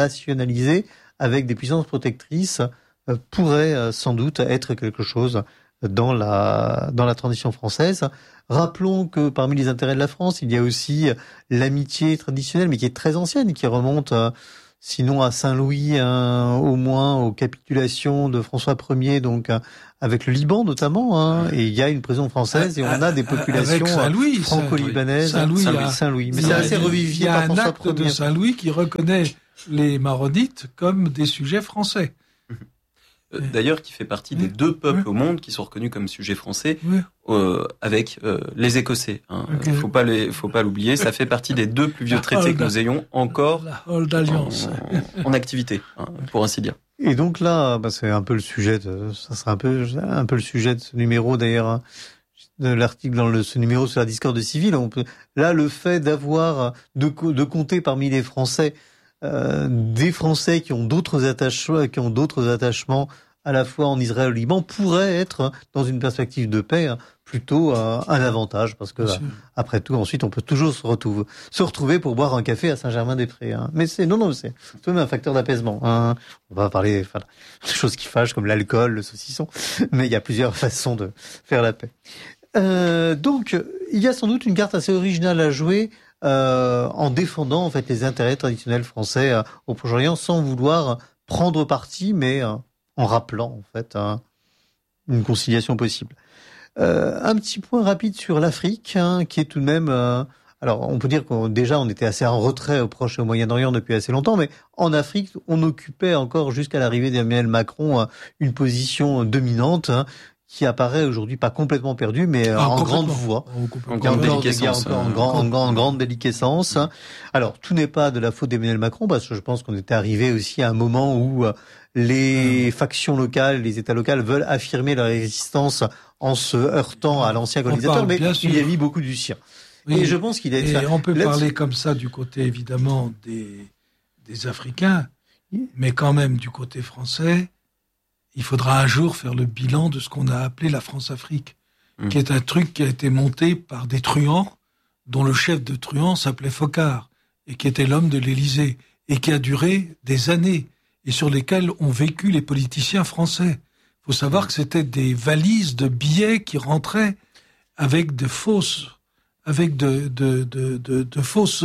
internationalisée avec des puissances protectrices euh, pourrait euh, sans doute être quelque chose dans la dans la transition française. Rappelons que parmi les intérêts de la France, il y a aussi l'amitié traditionnelle, mais qui est très ancienne, qui remonte euh, sinon à Saint-Louis, hein, au moins aux capitulations de François Ier, donc euh, avec le Liban notamment. Hein, et il y a une prison française et on a des populations Saint-Louis, franco-libanaises. Saint-Louis, Saint-Louis, Saint-Louis. Mais c'est assez revivifié par François Ier. Il y a un acte de Saint-Louis qui reconnaît les Maronites comme des sujets français. D'ailleurs, qui fait partie des deux peuples oui. au monde qui sont reconnus comme sujets français, oui. euh, avec euh, les Écossais. Hein. Okay. Faut pas les, faut pas l'oublier. Ça fait partie des deux plus vieux la traités Hold, que nous ayons encore la Hold Alliance. En, en activité, hein, pour ainsi dire. Et donc là, bah, c'est un peu le sujet. De, ça sera un peu, un peu le sujet de ce numéro d'ailleurs. Hein, de l'article dans le, ce numéro sur la discorde civile. On peut, là, le fait d'avoir de, de compter parmi les Français euh, des Français qui ont d'autres attachements, qui ont d'autres attachements à la fois en Israël et au Liban pourrait être, dans une perspective de paix, plutôt euh, un avantage, parce que euh, après tout, ensuite, on peut toujours se retrouver, se retrouver pour boire un café à Saint-Germain-des-Prés. Hein. Mais c'est non, non, c'est tout de même un facteur d'apaisement. Hein. On va parler enfin, de choses qui fâchent, comme l'alcool, le saucisson, mais il y a plusieurs façons de faire la paix. Euh, donc, il y a sans doute une carte assez originale à jouer euh, en défendant en fait les intérêts traditionnels français euh, au Proche-Orient, sans vouloir prendre parti, mais euh, en rappelant en fait hein, une conciliation possible. Euh, un petit point rapide sur l'Afrique, hein, qui est tout de même... Euh, alors, on peut dire qu'on déjà on était assez en retrait au Proche et au Moyen-Orient depuis assez longtemps, mais en Afrique, on occupait encore jusqu'à l'arrivée d'Emmanuel Macron euh, une position dominante, hein, qui apparaît aujourd'hui pas complètement perdue, mais euh, ah, en grande voie. En grande déliquescence. En, en, en, en grande déliquescence. Hein. Alors, tout n'est pas de la faute d'Emmanuel Macron, parce que je pense qu'on était arrivé aussi à un moment où... Euh, les factions locales, les États locaux veulent affirmer leur existence en se heurtant à l'ancien colonisateur, mais il y a mis beaucoup du sien. Oui, et je pense qu'il a été... Et on peut parler comme ça du côté, évidemment, des, des Africains, mais quand même du côté français, il faudra un jour faire le bilan de ce qu'on a appelé la France-Afrique, mmh. qui est un truc qui a été monté par des truands, dont le chef de truands s'appelait Foccart, et qui était l'homme de l'Élysée, et qui a duré des années, et sur lesquels ont vécu les politiciens français. Il faut savoir que c'était des valises de billets qui rentraient avec de fausses, avec de, de, de, de, de fausses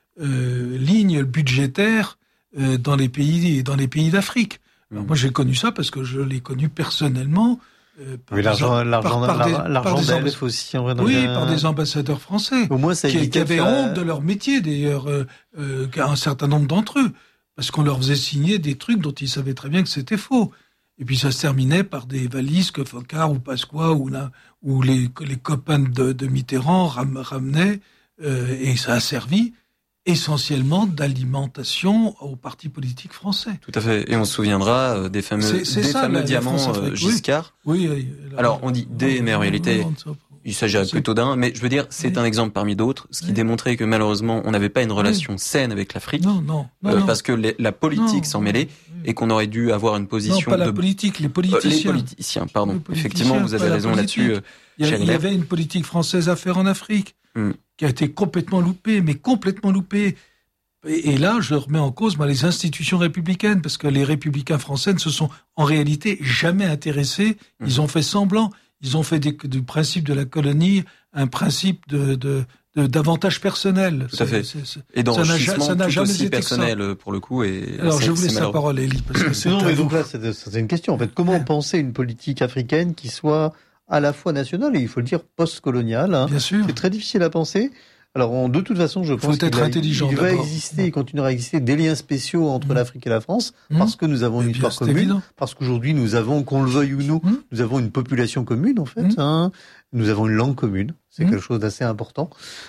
euh, lignes budgétaires euh, dans les pays, dans les pays d'Afrique. Alors moi, j'ai connu ça parce que je l'ai connu personnellement. Euh, par oui, l'argent, des, l'argent, par, par des, l'argent d'Elf aussi, en vrai. Oui, un... par des ambassadeurs français. Au moins, ça qui, qui avaient faire... honte de leur métier, d'ailleurs, euh, euh, un certain nombre d'entre eux. Parce qu'on leur faisait signer des trucs dont ils savaient très bien que c'était faux. Et puis ça se terminait par des valises que Foccart ou Pasqua ou, la, ou les, les copains de, de Mitterrand ram, ramenaient. Euh, et ça a servi essentiellement d'alimentation aux partis politiques français. Tout à fait. Et on se souviendra des fameux, c'est, c'est des ça, fameux la, diamants la Giscard. Oui. oui la, Alors on dit des, mais en réalité... Il s'agirait plutôt d'un, mais je veux dire, c'est oui. un exemple parmi d'autres, ce qui oui. démontrait que malheureusement, on n'avait pas une relation oui. saine avec l'Afrique, non, non, non, euh, non. parce que les, la politique non, s'en mêlait oui. et qu'on aurait dû avoir une position. Non, pas de... la politique, les politiciens. Euh, les politiciens, pardon. Les politiciens, effectivement, vous avez raison là-dessus. Euh, il, y a, il y avait une politique française à faire en Afrique mm. qui a été complètement loupée, mais complètement loupée. Et, et là, je remets en cause moi, les institutions républicaines, parce que les républicains français ne se sont en réalité jamais intéressés. Mm. Ils ont fait semblant. Ils ont fait des, du principe de la colonie un principe de, de, de d'avantage personnel. Tout à fait. C'est, c'est, et d'enrichissement ça n'a, ça n'a jamais aussi été personnel ça. Pour le coup. Et alors je vous laisse la parole, Élie, parce que c'est non, mais donc là c'est, c'est une question en fait. Comment ouais. penser une politique africaine qui soit à la fois nationale et il faut le dire post-coloniale. Hein. Bien sûr. C'est très difficile à penser. Alors, on, de toute façon, je faut pense être qu'il intelligent, il va d'abord. exister, il continuera à exister des liens spéciaux entre mmh. l'Afrique et la France, mmh. parce que nous avons une histoire commune, évident. Parce qu'aujourd'hui, nous avons, qu'on le veuille ou non, mmh. nous avons une population commune, en fait, mmh. hein, nous avons une langue commune, c'est mmh. quelque chose d'assez important.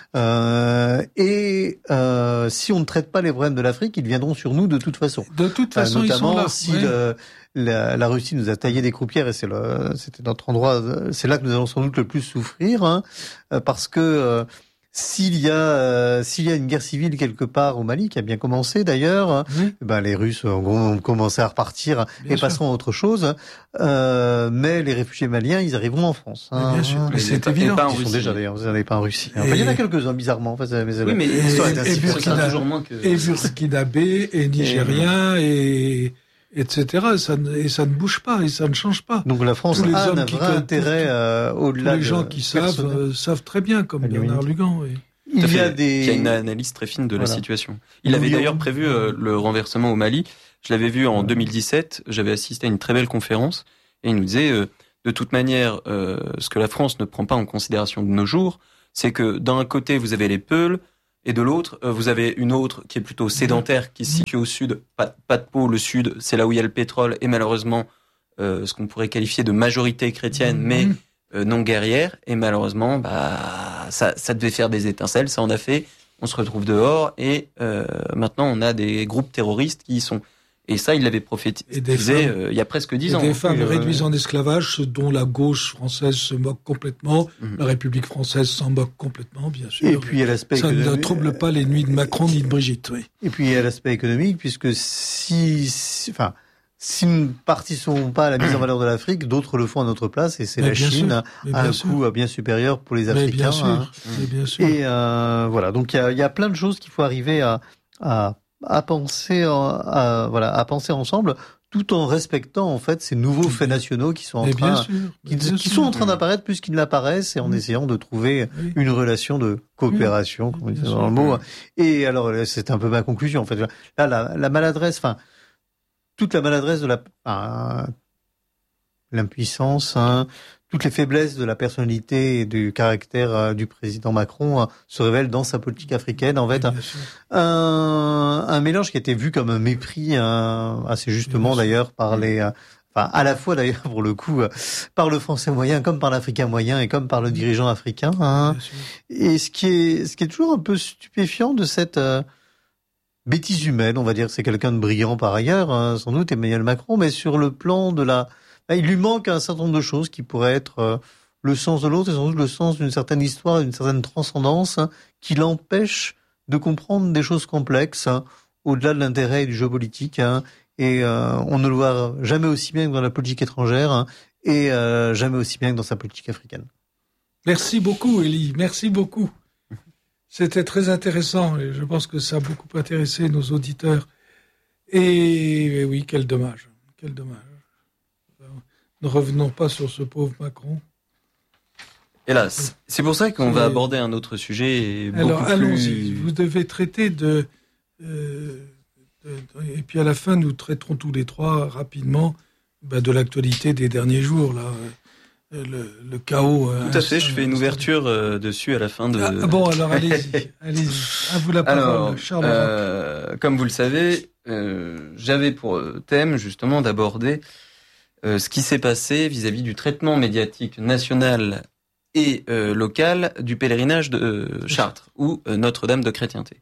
Euh, et euh, si on ne traite pas les problèmes de l'Afrique, ils viendront sur nous de toute façon. De toute façon, euh, notamment ils sont là. si oui. le, la, la Russie nous a taillé des croupières, et c'est le, c'était notre endroit, c'est là que nous allons sans doute le plus souffrir, hein, parce que euh, S'il y a euh, s'il y a une guerre civile quelque part au Mali, qui a bien commencé d'ailleurs, oui. ben les Russes ont commencé à repartir bien et sûr. Passeront à autre chose. Euh, mais les réfugiés maliens, ils arriveront en France. Hein. Bien sûr, mais c'est évident. Ils sont déjà d'ailleurs, vous n'allez pas en Russie. Et... Enfin, il y en a quelques-uns bizarrement. Enfin, mais oui, mais et, et, Burkina, toujours moins que... et Burkinabé, et Nigériens, et et cetera. Et ça, ne, et ça ne bouge pas, et ça ne change pas. Donc la France Tous les a hommes un qui vrai co- intérêt euh, au-delà Tous les de gens qui savent, euh, savent très bien, comme À Bernard l'unité. Lugan. Oui. Il y a fait, des... qui a une analyse très fine de Voilà. la situation. Il Nous avait voulions- d'ailleurs prévu euh, le renversement au Mali. Je l'avais vu en deux mille dix-sept. J'avais assisté à une très belle conférence et il nous disait, euh, de toute manière, euh, ce que la France ne prend pas en considération de nos jours, c'est que d'un côté vous avez les Peuls et de l'autre euh, vous avez une autre qui est plutôt sédentaire, qui se situe au sud. Pas, pas de peau, le sud, c'est là où il y a le pétrole et malheureusement euh, ce qu'on pourrait qualifier de majorité chrétienne, mais euh, non guerrière. Et malheureusement, bah ça, ça devait faire des étincelles. Ça en a fait. On se retrouve dehors et euh, maintenant on a des groupes terroristes qui y sont. Et ça, il l'avait prophétisé euh, il y a presque dix et ans. des femmes Oui, réduites euh, en esclavage, ce dont la gauche française se moque complètement, Mhm. la République française s'en moque complètement, bien sûr. Et puis il y a l'aspect ça ne économique. trouble pas les nuits de Macron ni de Brigitte. Oui. Et puis il y a l'aspect économique, puisque si, si, enfin, si nous ne participons pas à la mise en valeur de l'Afrique, d'autres le font à notre place, et c'est Mais la bien Chine sûr, mais à bien un sûr. coût bien supérieur pour les Mais Africains. bien sûr, hein. mais bien sûr. Et euh, voilà, donc il y a, il y a plein de choses qu'il faut arriver à, à, à penser, en- à, voilà, à penser ensemble, tout en respectant en fait ces nouveaux faits nationaux qui sont en Mais bien train, sûr. qui, mais bien qui sûr. sont en train d'apparaître plus qu'ils ne l'apparaissent, et en Mm. essayant de trouver Oui. une relation de coopération, Oui, comme on bien dit sûr. dans le mot. Et alors, là, c'est un peu ma conclusion, en fait. Là, la, la maladresse, enfin, toute la maladresse de la, enfin, l'impuissance, hein, toutes les faiblesses de la personnalité et du caractère euh, du président Macron euh, se révèlent dans sa politique africaine. En fait, Oui, bien sûr. un, un mélange qui a été vu comme un mépris, hein, assez justement Bien sûr. d'ailleurs par les, euh, enfin à la fois d'ailleurs pour le coup euh, par le français moyen comme par l'africain moyen et comme par le dirigeant africain. Hein. Bien sûr. Et ce qui est, ce qui est toujours un peu stupéfiant de cette euh, bêtise humaine, on va dire, c'est quelqu'un de brillant par ailleurs, hein, sans doute Emmanuel Macron, mais sur le plan de la, bah, il lui manque un certain nombre de choses qui pourraient être euh, le sens de l'autre et sans doute le sens d'une certaine histoire, d'une certaine transcendance, hein, qui l'empêche de comprendre des choses complexes, hein, au-delà de l'intérêt et du jeu politique. Hein, et euh, on ne le voit jamais aussi bien que dans la politique étrangère, hein, et euh, jamais aussi bien que dans sa politique africaine. Merci beaucoup, Élie. Merci beaucoup. C'était très intéressant et je pense que ça a beaucoup intéressé nos auditeurs. Et, et oui, quel dommage. Quel dommage. Ne revenons pas sur ce pauvre Macron. Hélas. C'est pour ça qu'on C'est- va aborder un autre sujet et beaucoup Alors, allons-y. plus... Vous devez traiter de, euh, de, de- Et puis à la fin, nous traiterons tous les trois rapidement bah, de l'actualité des derniers jours. Là. Euh, Le, le chaos. Tout à fait, je fais une ouverture euh, dessus à la fin de... Ah, ah bon, alors allez-y. allez-y. À vous la parole, Alors, Charles. euh, comme vous le savez, euh, j'avais pour thème justement d'aborder euh, ce qui s'est passé vis-à-vis du traitement médiatique national et euh, local du pèlerinage de euh, Chartres ou euh, Notre-Dame de Chrétienté.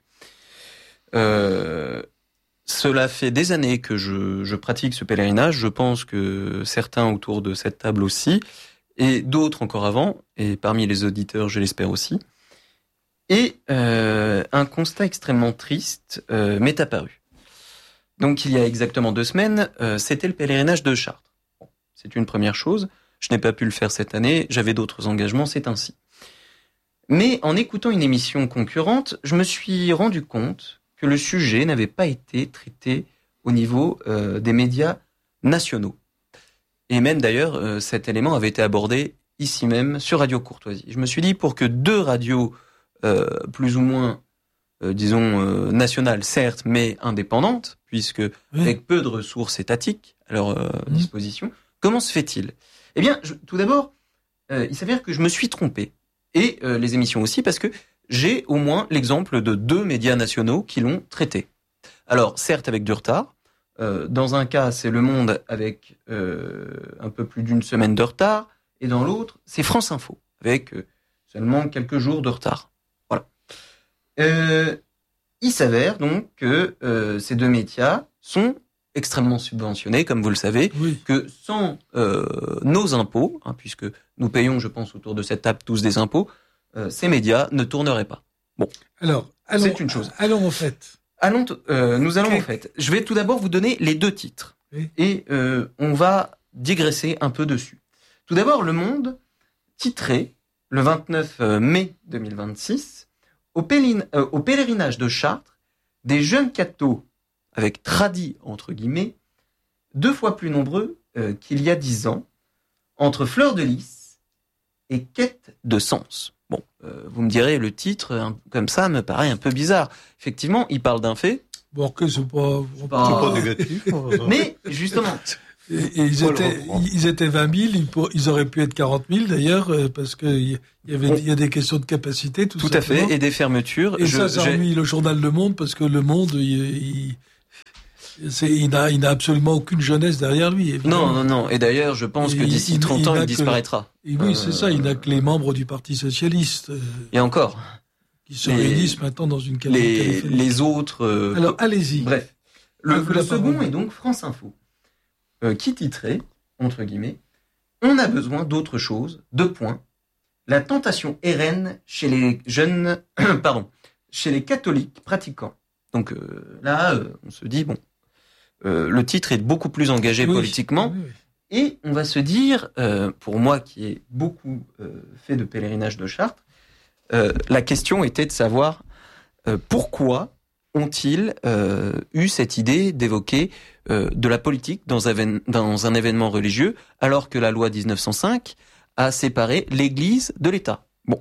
Euh, cela fait des années que je, je pratique ce pèlerinage. Je pense que certains autour de cette table aussi, et d'autres encore avant, et parmi les auditeurs, je l'espère aussi. Et euh, un constat extrêmement triste euh, m'est apparu. Donc il y a exactement deux semaines, euh, c'était le pèlerinage de Chartres. Bon, c'est une première chose. Je n'ai pas pu le faire cette année, j'avais d'autres engagements, c'est ainsi. Mais en écoutant une émission concurrente, je me suis rendu compte que le sujet n'avait pas été traité au niveau euh, des médias nationaux. Et même d'ailleurs, euh, cet élément avait été abordé ici même sur Radio Courtoisie. Je me suis dit, pour que deux radios euh, plus ou moins, euh, disons, euh, nationales, certes, mais indépendantes, puisque Oui. avec peu de ressources étatiques à leur euh, Mmh. disposition, comment se fait-il ? Eh bien, je, tout d'abord, euh, il s'avère que je me suis trompé. Et euh, les émissions aussi, parce que j'ai au moins l'exemple de deux médias nationaux qui l'ont traité. Alors, certes, avec du retard. Euh, dans un cas, c'est Le Monde avec euh, un peu plus d'une semaine de retard. Et dans l'autre, c'est France Info, avec euh, seulement quelques jours de retard. Voilà. Euh, il s'avère donc que euh, ces deux médias sont extrêmement subventionnés, comme vous le savez, Oui. que sans euh, nos impôts, hein, puisque nous payons, je pense, autour de cette table tous des impôts, euh, ces médias ne tourneraient pas. Alors, allons, C'est une chose. allons en fait. Allons, euh, nous allons Ok. en fait. Je vais tout d'abord vous donner les deux titres. Oui. Et euh, on va digresser un peu dessus. Tout d'abord, Le Monde titrait, le vingt-neuf mai deux mille vingt-six, au, pélin- euh, au pèlerinage de Chartres, des jeunes cathos, avec tradis entre guillemets, deux fois plus nombreux euh, qu'il y a dix ans, entre Fleur de Lys et Quête de sens. Bon, euh, vous me direz, le titre, hein, comme ça, me paraît un peu bizarre. Effectivement, il parle d'un fait. Bon, que c'est pas... C'est pas négatif. Mais, justement... Et, et ils, étaient, ils étaient vingt mille, ils, pour, ils auraient pu être quarante mille d'ailleurs, euh, parce que il y avait, il y a des questions de capacité, tout, tout à fait, et des fermetures. Et je, ça, ça j'ai... ennuie le journal Le Monde, parce que Le Monde, il, il, c'est, il n'a, il n'a absolument aucune jeunesse derrière lui. Évidemment. Non, non, non. Et d'ailleurs, je pense et que d'ici il, trente il, ans, il, il disparaîtra. Que, et oui, euh, c'est ça. Il n'a que les membres du Parti socialiste. Euh, et encore. Qui se réunissent maintenant dans une cabine les, téléphonique. Les autres. Euh, Alors, allez-y. Bref. Le, le second est donc France Info, euh, qui titrait, entre guillemets, on a besoin d'autre chose, deux points. La tentation est reine chez les jeunes, pardon, chez les catholiques pratiquants. Donc euh, là, euh, on se dit, bon, euh, le titre est beaucoup plus engagé oui, politiquement, oui, oui. Et on va se dire, euh, pour moi qui ai beaucoup euh, fait de pèlerinage de Chartres, euh, la question était de savoir euh, pourquoi ont-ils euh, eu cette idée d'évoquer euh, de la politique dans un, dans un événement religieux, alors que la loi dix-neuf cent cinq a séparé l'Église de l'État. Bon.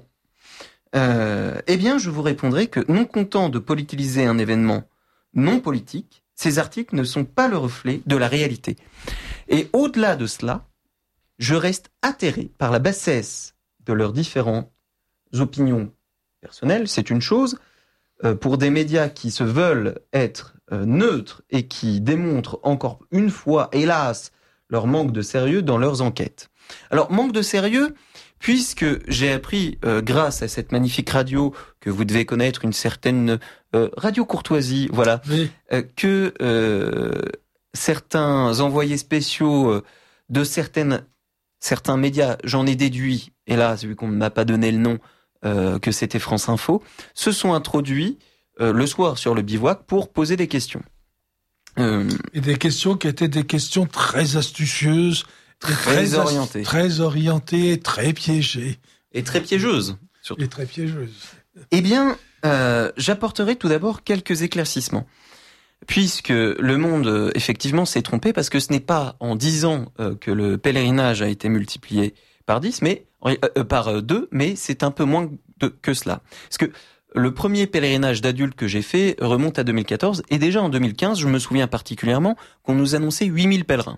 Euh, eh bien, je vous répondrai que, non content de politiser un événement non politique, ces articles ne sont pas le reflet de la réalité. Et au-delà de cela, je reste atterré par la bassesse de leurs différentes opinions personnelles, c'est une chose, euh, pour des médias qui se veulent être euh, neutres et qui démontrent encore une fois, hélas, leur manque de sérieux dans leurs enquêtes. Alors, manque de sérieux, puisque j'ai appris, euh, grâce à cette magnifique radio que vous devez connaître, une certaine euh, radio Courtoisie, voilà, oui. euh, que euh, certains envoyés spéciaux euh, de certaines, certains médias, j'en ai déduit, hélas, vu qu'on ne m'a pas donné le nom, euh, que c'était France Info, se sont introduits euh, le soir sur le bivouac pour poser des questions. Euh, Et des questions qui étaient des questions très astucieuses, Très, très orientées. Très orientées, très piégées. Et très piégeuses, surtout. Et très piégeuses. Eh bien, euh, j'apporterai tout d'abord quelques éclaircissements. Puisque le monde, effectivement, s'est trompé, parce que ce n'est pas en dix ans euh, que le pèlerinage a été multiplié par dix, mais euh, par deux, mais c'est un peu moins de, que cela. Parce que le premier pèlerinage d'adulte que j'ai fait remonte à deux mille quatorze, et déjà en deux mille quinze, je me souviens particulièrement qu'on nous annonçait huit mille pèlerins.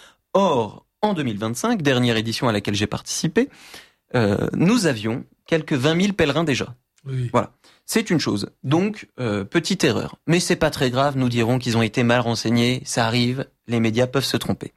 Or, en deux mille vingt-cinq, dernière édition à laquelle j'ai participé, euh, nous avions quelques vingt mille pèlerins déjà. Oui. Voilà, c'est une chose. Donc, euh, petite erreur. Mais c'est pas très grave, nous dirons qu'ils ont été mal renseignés, ça arrive, les médias peuvent se tromper.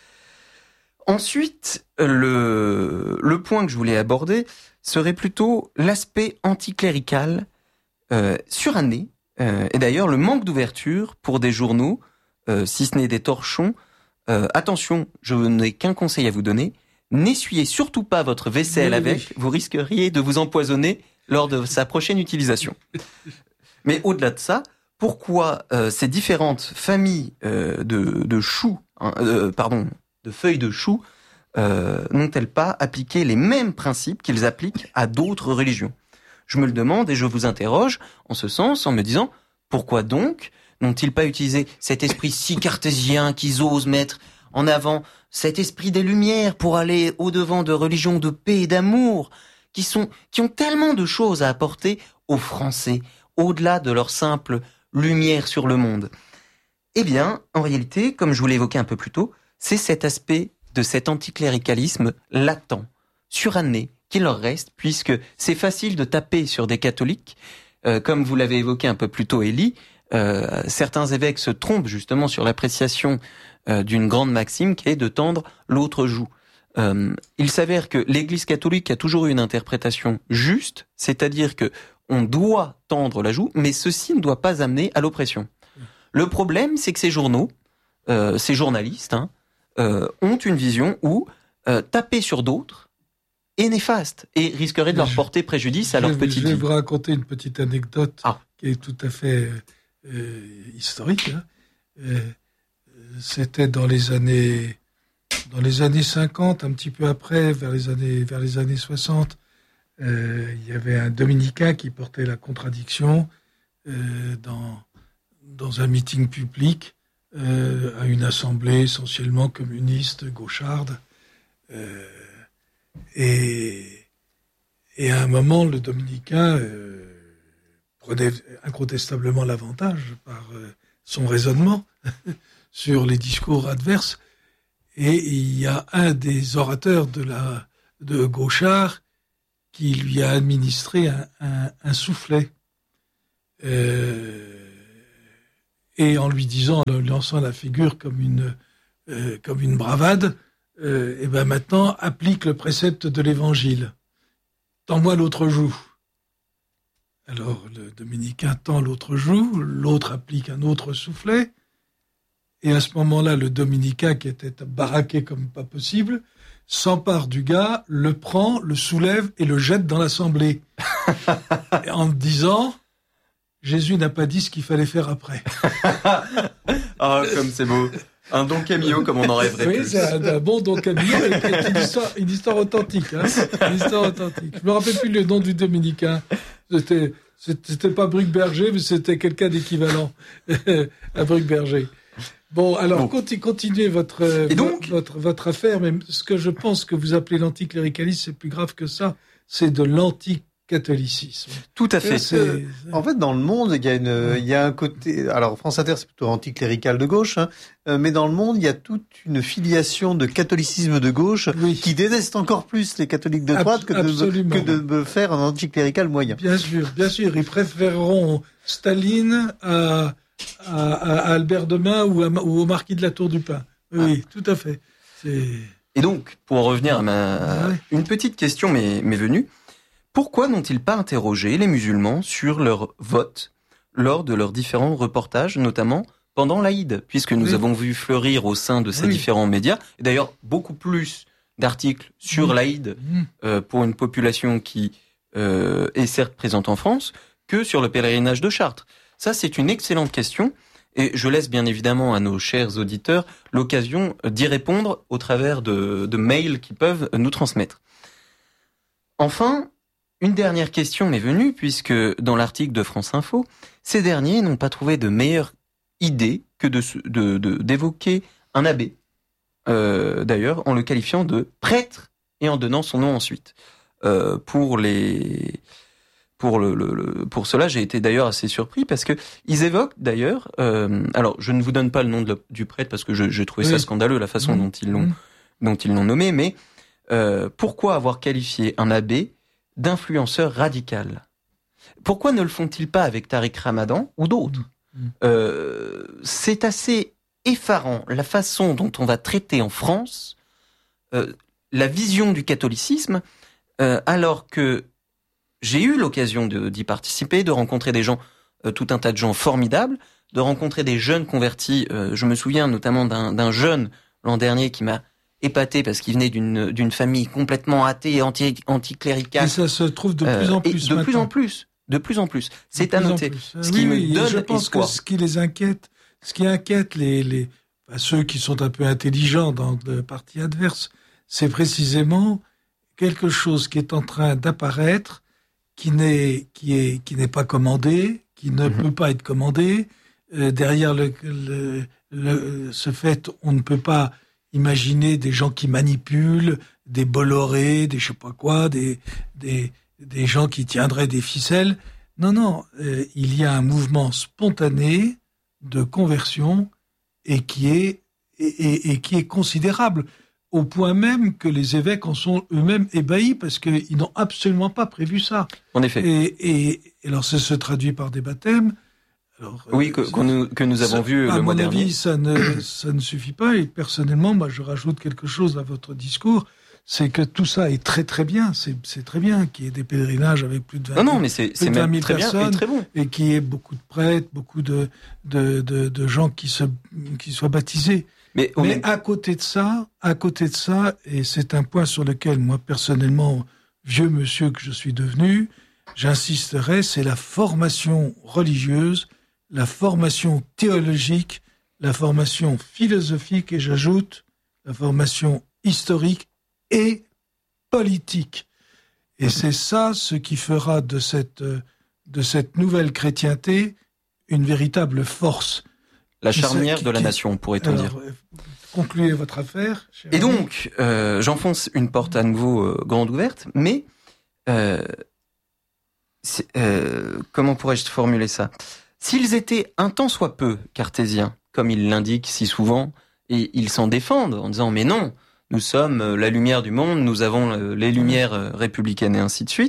Ensuite, le, le point que je voulais aborder serait plutôt l'aspect anticlérical euh, suranné, euh, et d'ailleurs le manque d'ouverture pour des journaux, euh, si ce n'est des torchons. Euh, attention, je n'ai qu'un conseil à vous donner, n'essuyez surtout pas votre vaisselle oui, avec, oui. Vous risqueriez de vous empoisonner lors de sa prochaine utilisation. Mais au-delà de ça, pourquoi euh, ces différentes familles euh, de, de choux, hein, euh, pardon, de feuilles de choux, euh, n'ont-elles pas appliqué les mêmes principes qu'ils appliquent à d'autres religions ? Je me le demande et je vous interroge en ce sens en me disant, pourquoi donc n'ont-ils pas utilisé cet esprit si cartésien qu'ils osent mettre en avant cet esprit des Lumières pour aller au-devant de religions de paix et d'amour qui sont, qui ont tellement de choses à apporter aux Français, au-delà de leur simple lumière sur le monde? Eh bien, en réalité, comme je vous l'ai évoqué un peu plus tôt, c'est cet aspect de cet anticléricalisme latent, suranné, qui leur reste, puisque c'est facile de taper sur des catholiques, euh, comme vous l'avez évoqué un peu plus tôt, Élie. Euh, certains évêques se trompent justement sur l'appréciation euh, d'une grande maxime qui est de tendre l'autre joue. Euh, il s'avère que l'Église catholique a toujours eu une interprétation juste, c'est-à-dire que on doit tendre la joue, mais ceci ne doit pas amener à l'oppression. Le problème, c'est que ces journaux, euh, ces journalistes, hein, euh, ont une vision où euh, taper sur d'autres est néfaste et risquerait de leur je, porter préjudice à leur petite vie. Je vais vous raconter une petite anecdote ah. qui est tout à fait euh, historique. Hein. Euh, c'était dans les années dans les années cinquante, un petit peu après, vers les années vers les années soixante. Euh, il y avait un dominicain qui portait la contradiction euh, dans dans un meeting public euh, à une assemblée essentiellement communiste, gaucharde. Euh, et, et à un moment, le dominicain euh, prenait incontestablement l'avantage par euh, son raisonnement sur les discours adverses. Et il y a un des orateurs de la de Gauchard qui lui a administré un, un, un soufflet. Euh, et en lui disant, en lui lançant la figure comme une, euh, comme une bravade, euh, et ben maintenant, applique le précepte de l'évangile. Tends-moi l'autre joue. Alors, le dominicain tend l'autre joue, l'autre applique un autre soufflet, et à ce moment-là, le dominicain, qui était baraqué comme pas possible, s'empare du gars, le prend, le soulève et le jette dans l'assemblée. En disant, Jésus n'a pas dit ce qu'il fallait faire après. Ah, comme c'est beau. Un Don Camillo, comme on en rêverait oui, plus. c'est un, un bon Don Camillo, et c'est une histoire, une histoire authentique. Hein, une histoire authentique. Je me rappelle plus le nom du dominicain. C'était, c'était pas Bruckberger, mais c'était quelqu'un d'équivalent à Bruckberger. Bon, alors bon. Continu, continuez votre, Et donc, votre votre affaire, mais ce que je pense que vous appelez l'anticléricalisme, c'est plus grave que ça, c'est de l'anticatholicisme. Tout à fait. C'est, c'est... En fait, dans le monde, il y a une, il y a un côté. Alors, France Inter, c'est plutôt anticlérical de gauche, hein, mais dans le monde, il y a toute une filiation de catholicisme de gauche oui. qui déteste encore plus les catholiques de droite Ab- que, de, que de me faire un anticlérical moyen. Bien sûr, bien sûr, ils préféreront Staline à À, à Albert Demain ou, à, ou au marquis de la Tour du Pin. Oui, ah. tout à fait. C'est... Et donc, pour en revenir à ma... Ah ouais. Une petite question m'est, m'est venue. Pourquoi n'ont-ils pas interrogé les musulmans sur leur vote lors de leurs différents reportages, notamment pendant l'Aïd, puisque nous oui. avons vu fleurir au sein de ces oui. différents médias, et d'ailleurs beaucoup plus d'articles sur mmh. l'Aïd mmh. euh, pour une population qui euh, est certes présente en France, que sur le pèlerinage de Chartres. Ça, c'est une excellente question et je laisse bien évidemment à nos chers auditeurs l'occasion d'y répondre au travers de, de mails qu'ils peuvent nous transmettre. Enfin, une dernière question m'est venue puisque dans l'article de France Info, ces derniers n'ont pas trouvé de meilleure idée que de, de, de, d'évoquer un abbé, euh, d'ailleurs, en le qualifiant de prêtre et en donnant son nom ensuite. Euh, pour les... Pour le, le, le pour cela, j'ai été d'ailleurs assez surpris parce que ils évoquent d'ailleurs. Euh, alors, je ne vous donne pas le nom de la, du prêtre parce que je, j'ai trouvé oui. ça scandaleux la façon mmh. dont ils l'ont mmh. dont ils l'ont nommé. Mais euh, pourquoi avoir qualifié un abbé d'influenceur radical ? Pourquoi ne le font-ils pas avec Tariq Ramadan ou d'autres ? mmh. euh, C'est assez effarant la façon dont on va traiter en France euh, la vision du catholicisme, euh, alors que j'ai eu l'occasion de, d'y participer, de rencontrer des gens, euh, tout un tas de gens formidables, de rencontrer des jeunes convertis. Euh, je me souviens notamment d'un, d'un jeune l'an dernier qui m'a épaté parce qu'il venait d'une, d'une famille complètement athée et anti, anticléricale. Et ça se trouve de plus en plus. Euh, et de maintenant. plus en plus, de plus en plus. C'est à noter. Ce oui, qui oui, me donne je pense espoir. que ce qui les inquiète, ce qui inquiète les, les enfin, ceux qui sont un peu intelligents dans le parti adverse, c'est précisément quelque chose qui est en train d'apparaître, qui n'est qui est qui n'est pas commandé, qui ne mmh. peut pas être commandé. Euh, derrière le, le, le ce fait, on ne peut pas imaginer des gens qui manipulent, des Bolloré, des je sais pas quoi, des des des gens qui tiendraient des ficelles. Non, non, euh, il y a un mouvement spontané de conversion et qui est et, et, et qui est considérable. Au point même que les évêques en sont eux-mêmes ébahis parce qu'ils n'ont absolument pas prévu ça. En effet. Et, et, et alors ça se traduit par des baptêmes. Alors, oui, que, qu'on nous, que nous avons ça, vu le mois dernier. À mon avis, ça ne, ça ne suffit pas. Et personnellement, moi, je rajoute quelque chose à votre discours. C'est que tout ça est très très bien. C'est, c'est très bien qu'il y ait des pèlerinages avec plus de vingt mille, non, non, mais c'est, c'est même très bien et très bon. Et qu'il y ait beaucoup de prêtres, beaucoup de, de, de, de gens qui, se, qui soient baptisés. Mais, Mais est... à côté de ça, à côté de ça, et c'est un point sur lequel moi personnellement, vieux monsieur que je suis devenu, j'insisterai, c'est la formation religieuse, la formation théologique, la formation philosophique et j'ajoute la formation historique et politique. Et c'est ça ce qui fera de cette de cette nouvelle chrétienté une véritable force. la charnière qui, de la qui, nation, pourrait-on alors, dire. Concluez votre affaire. Et donc, euh, j'enfonce une porte à nouveau euh, grande ouverte, mais euh, euh, comment pourrais-je formuler ça ? S'ils étaient un tant soit peu cartésiens, comme ils l'indiquent si souvent, et ils s'en défendent en disant « mais non, nous sommes la lumière du monde, nous avons les lumières républicaines et ainsi de suite »,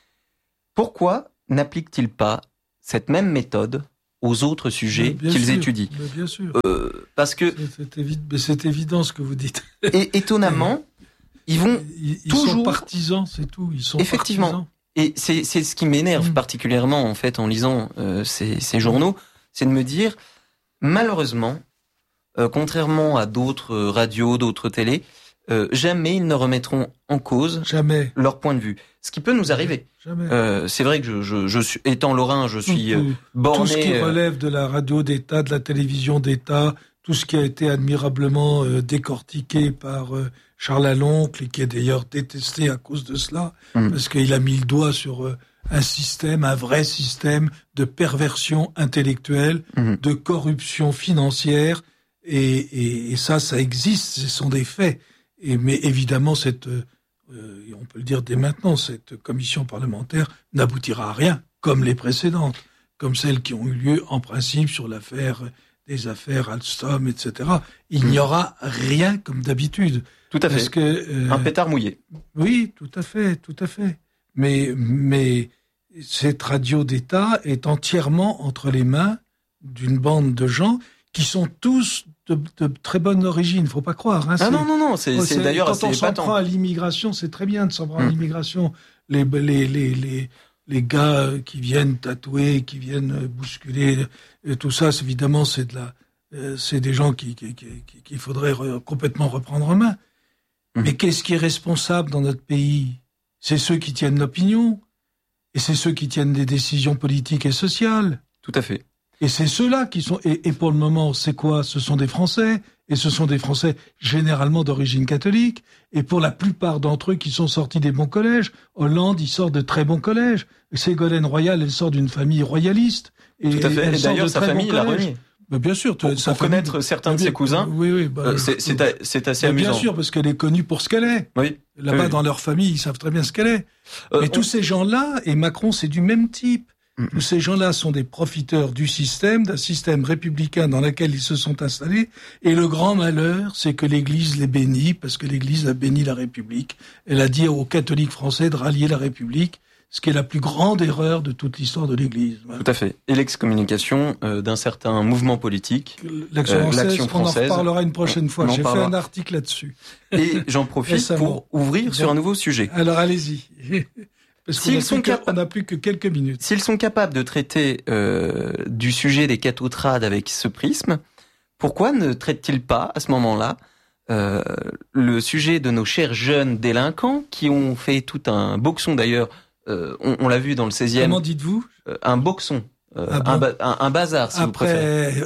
pourquoi n'appliquent-ils pas cette même méthode aux autres sujets qu'ils sûr, étudient. Bien sûr. Euh, parce que c'est, évi- c'est évident ce que vous dites. Et étonnamment, ils vont ils, ils toujours sont partisans, c'est tout. Ils sont effectivement. Partisans. Et c'est c'est ce qui m'énerve mmh. particulièrement en fait en lisant euh, ces, ces journaux, c'est de me dire malheureusement, euh, contrairement à d'autres radios, d'autres télés, euh, jamais ils ne remettront en cause jamais. leur point de vue. Ce qui peut nous arriver. Jamais. Euh, c'est vrai que je, je, je suis, étant lorrain, je suis tout, euh, borné. Tout ce qui relève de la radio d'État, de la télévision d'État, tout ce qui a été admirablement euh, décortiqué par euh, Charles Aloncle, et qui est d'ailleurs détesté à cause de cela, mmh. parce qu'il a mis le doigt sur euh, un système, un vrai système de perversion intellectuelle, mmh. de corruption financière, et, et, et ça, ça existe, ce sont des faits. Et, mais évidemment, cette... Euh, Euh, on peut le dire dès maintenant, cette commission parlementaire n'aboutira à rien, comme les précédentes, comme celles qui ont eu lieu en principe sur l'affaire des affaires Alstom, et cetera. Il mmh. n'y aura rien comme d'habitude. Tout à fait. Que, euh, un pétard mouillé. Oui, tout à fait, tout à fait. Mais, mais cette radio d'État est entièrement entre les mains d'une bande de gens qui sont tous de, de très bonne origine, faut pas croire. Hein, ah non, non, non, c'est, c'est, c'est d'ailleurs quand assez on s'en épatant. prend à l'immigration, c'est très bien de s'en prendre mmh. à l'immigration. Les, les, les, les, les gars qui viennent tatouer, qui viennent bousculer, et tout ça, c'est, évidemment, c'est de la, euh, c'est des gens qui, qui, qui, qui, qu'il faudrait re, complètement reprendre en main. Mmh. Mais qu'est-ce qui est responsable dans notre pays ? C'est ceux qui tiennent l'opinion, et c'est ceux qui tiennent des décisions politiques et sociales. Tout à fait. Et c'est ceux-là qui sont... Et, et pour le moment, c'est quoi ? Ce sont des Français, et ce sont des Français généralement d'origine catholique, et pour la plupart d'entre eux qui sont sortis des bons collèges. Hollande, il sort de très bons collèges. Ségolène Royal, elle sort d'une famille royaliste. Et, Tout à fait. Elle et d'ailleurs, sa famille l'a renié. Ben bien sûr. Pour, pour connaître famille, certains de ses cousins, oui, oui, bah, euh, c'est, c'est, a, c'est assez ben amusant. Bien sûr, parce qu'elle est connue pour ce qu'elle est. Oui. Là-bas, oui. dans leur famille, ils savent très bien ce qu'elle est. Euh, Mais on... tous ces gens-là, et Macron, c'est du même type. Mmh. Tous ces gens-là sont des profiteurs du système, d'un système républicain dans lequel ils se sont installés. Et le grand malheur, c'est que l'Église les bénit, parce que l'Église a béni la République. Elle a dit aux catholiques français de rallier la République, ce qui est la plus grande erreur de toute l'histoire de l'Église. Voilà. Tout à fait. Et l'excommunication euh, d'un certain mouvement politique, L'action française, euh, l'action française, on en reparlera une prochaine fois. J'ai parlera. fait un article là-dessus. Et j'en profite pour ouvrir Donc, sur un nouveau sujet. Alors allez-y. Parce qu'on S'ils sont que, capa- on n'a plus que quelques minutes. S'ils sont capables de traiter euh, du sujet des cathotrades avec ce prisme, pourquoi ne traitent-ils pas, à ce moment-là, euh, le sujet de nos chers jeunes délinquants qui ont fait tout un boxon d'ailleurs, euh, on, on l'a vu dans le seizième. Comment dites-vous ? euh, Un boxon, euh, ah bon un, ba- un, un bazar, si après, vous préférez.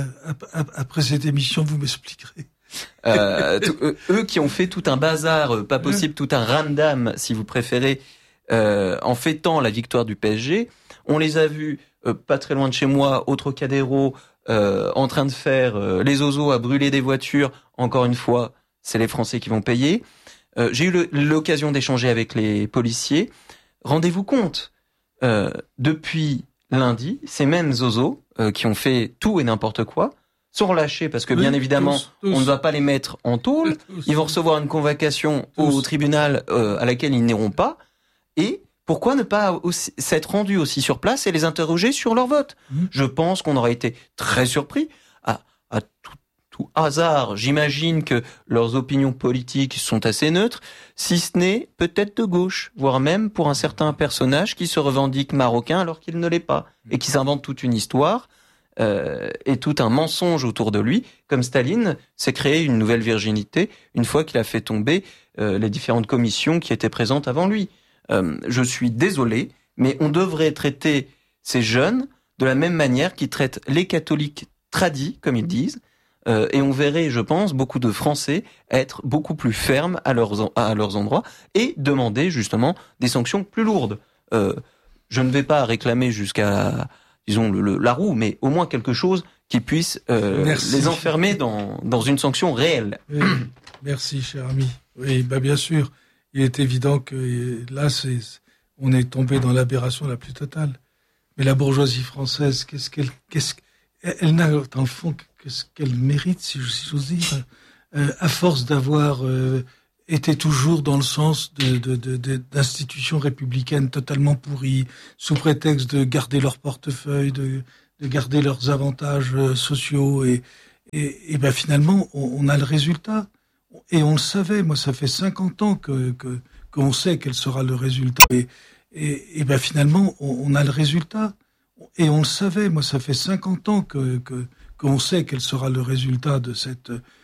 Après cette émission, vous m'expliquerez. euh, tout, eux, eux qui ont fait tout un bazar, euh, pas possible, tout un ramdam, si vous préférez, Euh, en fêtant la victoire du P S G. On les a vus euh, pas très loin de chez moi, au Trocadéro, euh, en train de faire euh, les ozos à brûler des voitures. Encore une fois, c'est les Français qui vont payer. Euh, j'ai eu le, l'occasion d'échanger avec les policiers. Rendez-vous compte, euh, depuis lundi, ces mêmes ozos euh, qui ont fait tout et n'importe quoi sont relâchés parce que oui, bien évidemment, tous, tous. on ne va pas les mettre en tôle. Tous. Ils vont recevoir une convocation tous. au tribunal euh, à laquelle ils n'iront pas. Et pourquoi ne pas aussi, s'être rendu aussi sur place et les interroger sur leur vote ? mmh. Je pense qu'on aurait été très surpris. À, à tout, tout hasard, j'imagine que leurs opinions politiques sont assez neutres, si ce n'est peut-être de gauche, voire même pour un certain personnage qui se revendique marocain alors qu'il ne l'est pas, et qui s'invente toute une histoire euh, et tout un mensonge autour de lui, comme Staline s'est créé une nouvelle virginité une fois qu'il a fait tomber euh, les différentes commissions qui étaient présentes avant lui. Euh, je suis désolé, mais on devrait traiter ces jeunes de la même manière qu'ils traitent les catholiques tradis, comme ils disent, euh, et on verrait, je pense, beaucoup de Français être beaucoup plus fermes à leurs, en- à leurs endroits et demander justement des sanctions plus lourdes. Euh, je ne vais pas réclamer jusqu'à, disons, le, le, la roue, mais au moins quelque chose qui puisse euh, les enfermer dans, dans une sanction réelle. Oui, merci, cher ami. Oui, bah bien sûr, il est évident que là, c'est, on est tombé dans l'aberration la plus totale. Mais la bourgeoisie française, qu'est-ce qu'elle, qu'est-ce elle n'a dans le fond que ce qu'elle mérite, si j'ose dire, euh, à force d'avoir euh, été toujours dans le sens de, de, de, de, d'institutions républicaines totalement pourries, sous prétexte de garder leur portefeuille, de, de garder leurs avantages euh, sociaux, et, et, et ben finalement, on, on a le résultat. Et on le savait. Moi, ça fait cinquante ans que, que qu'on sait quel sera le résultat. Et, et, et ben finalement, on, on a le résultat. Et on le savait. Moi, ça fait cinquante ans que, que qu'on sait quel sera le résultat de cette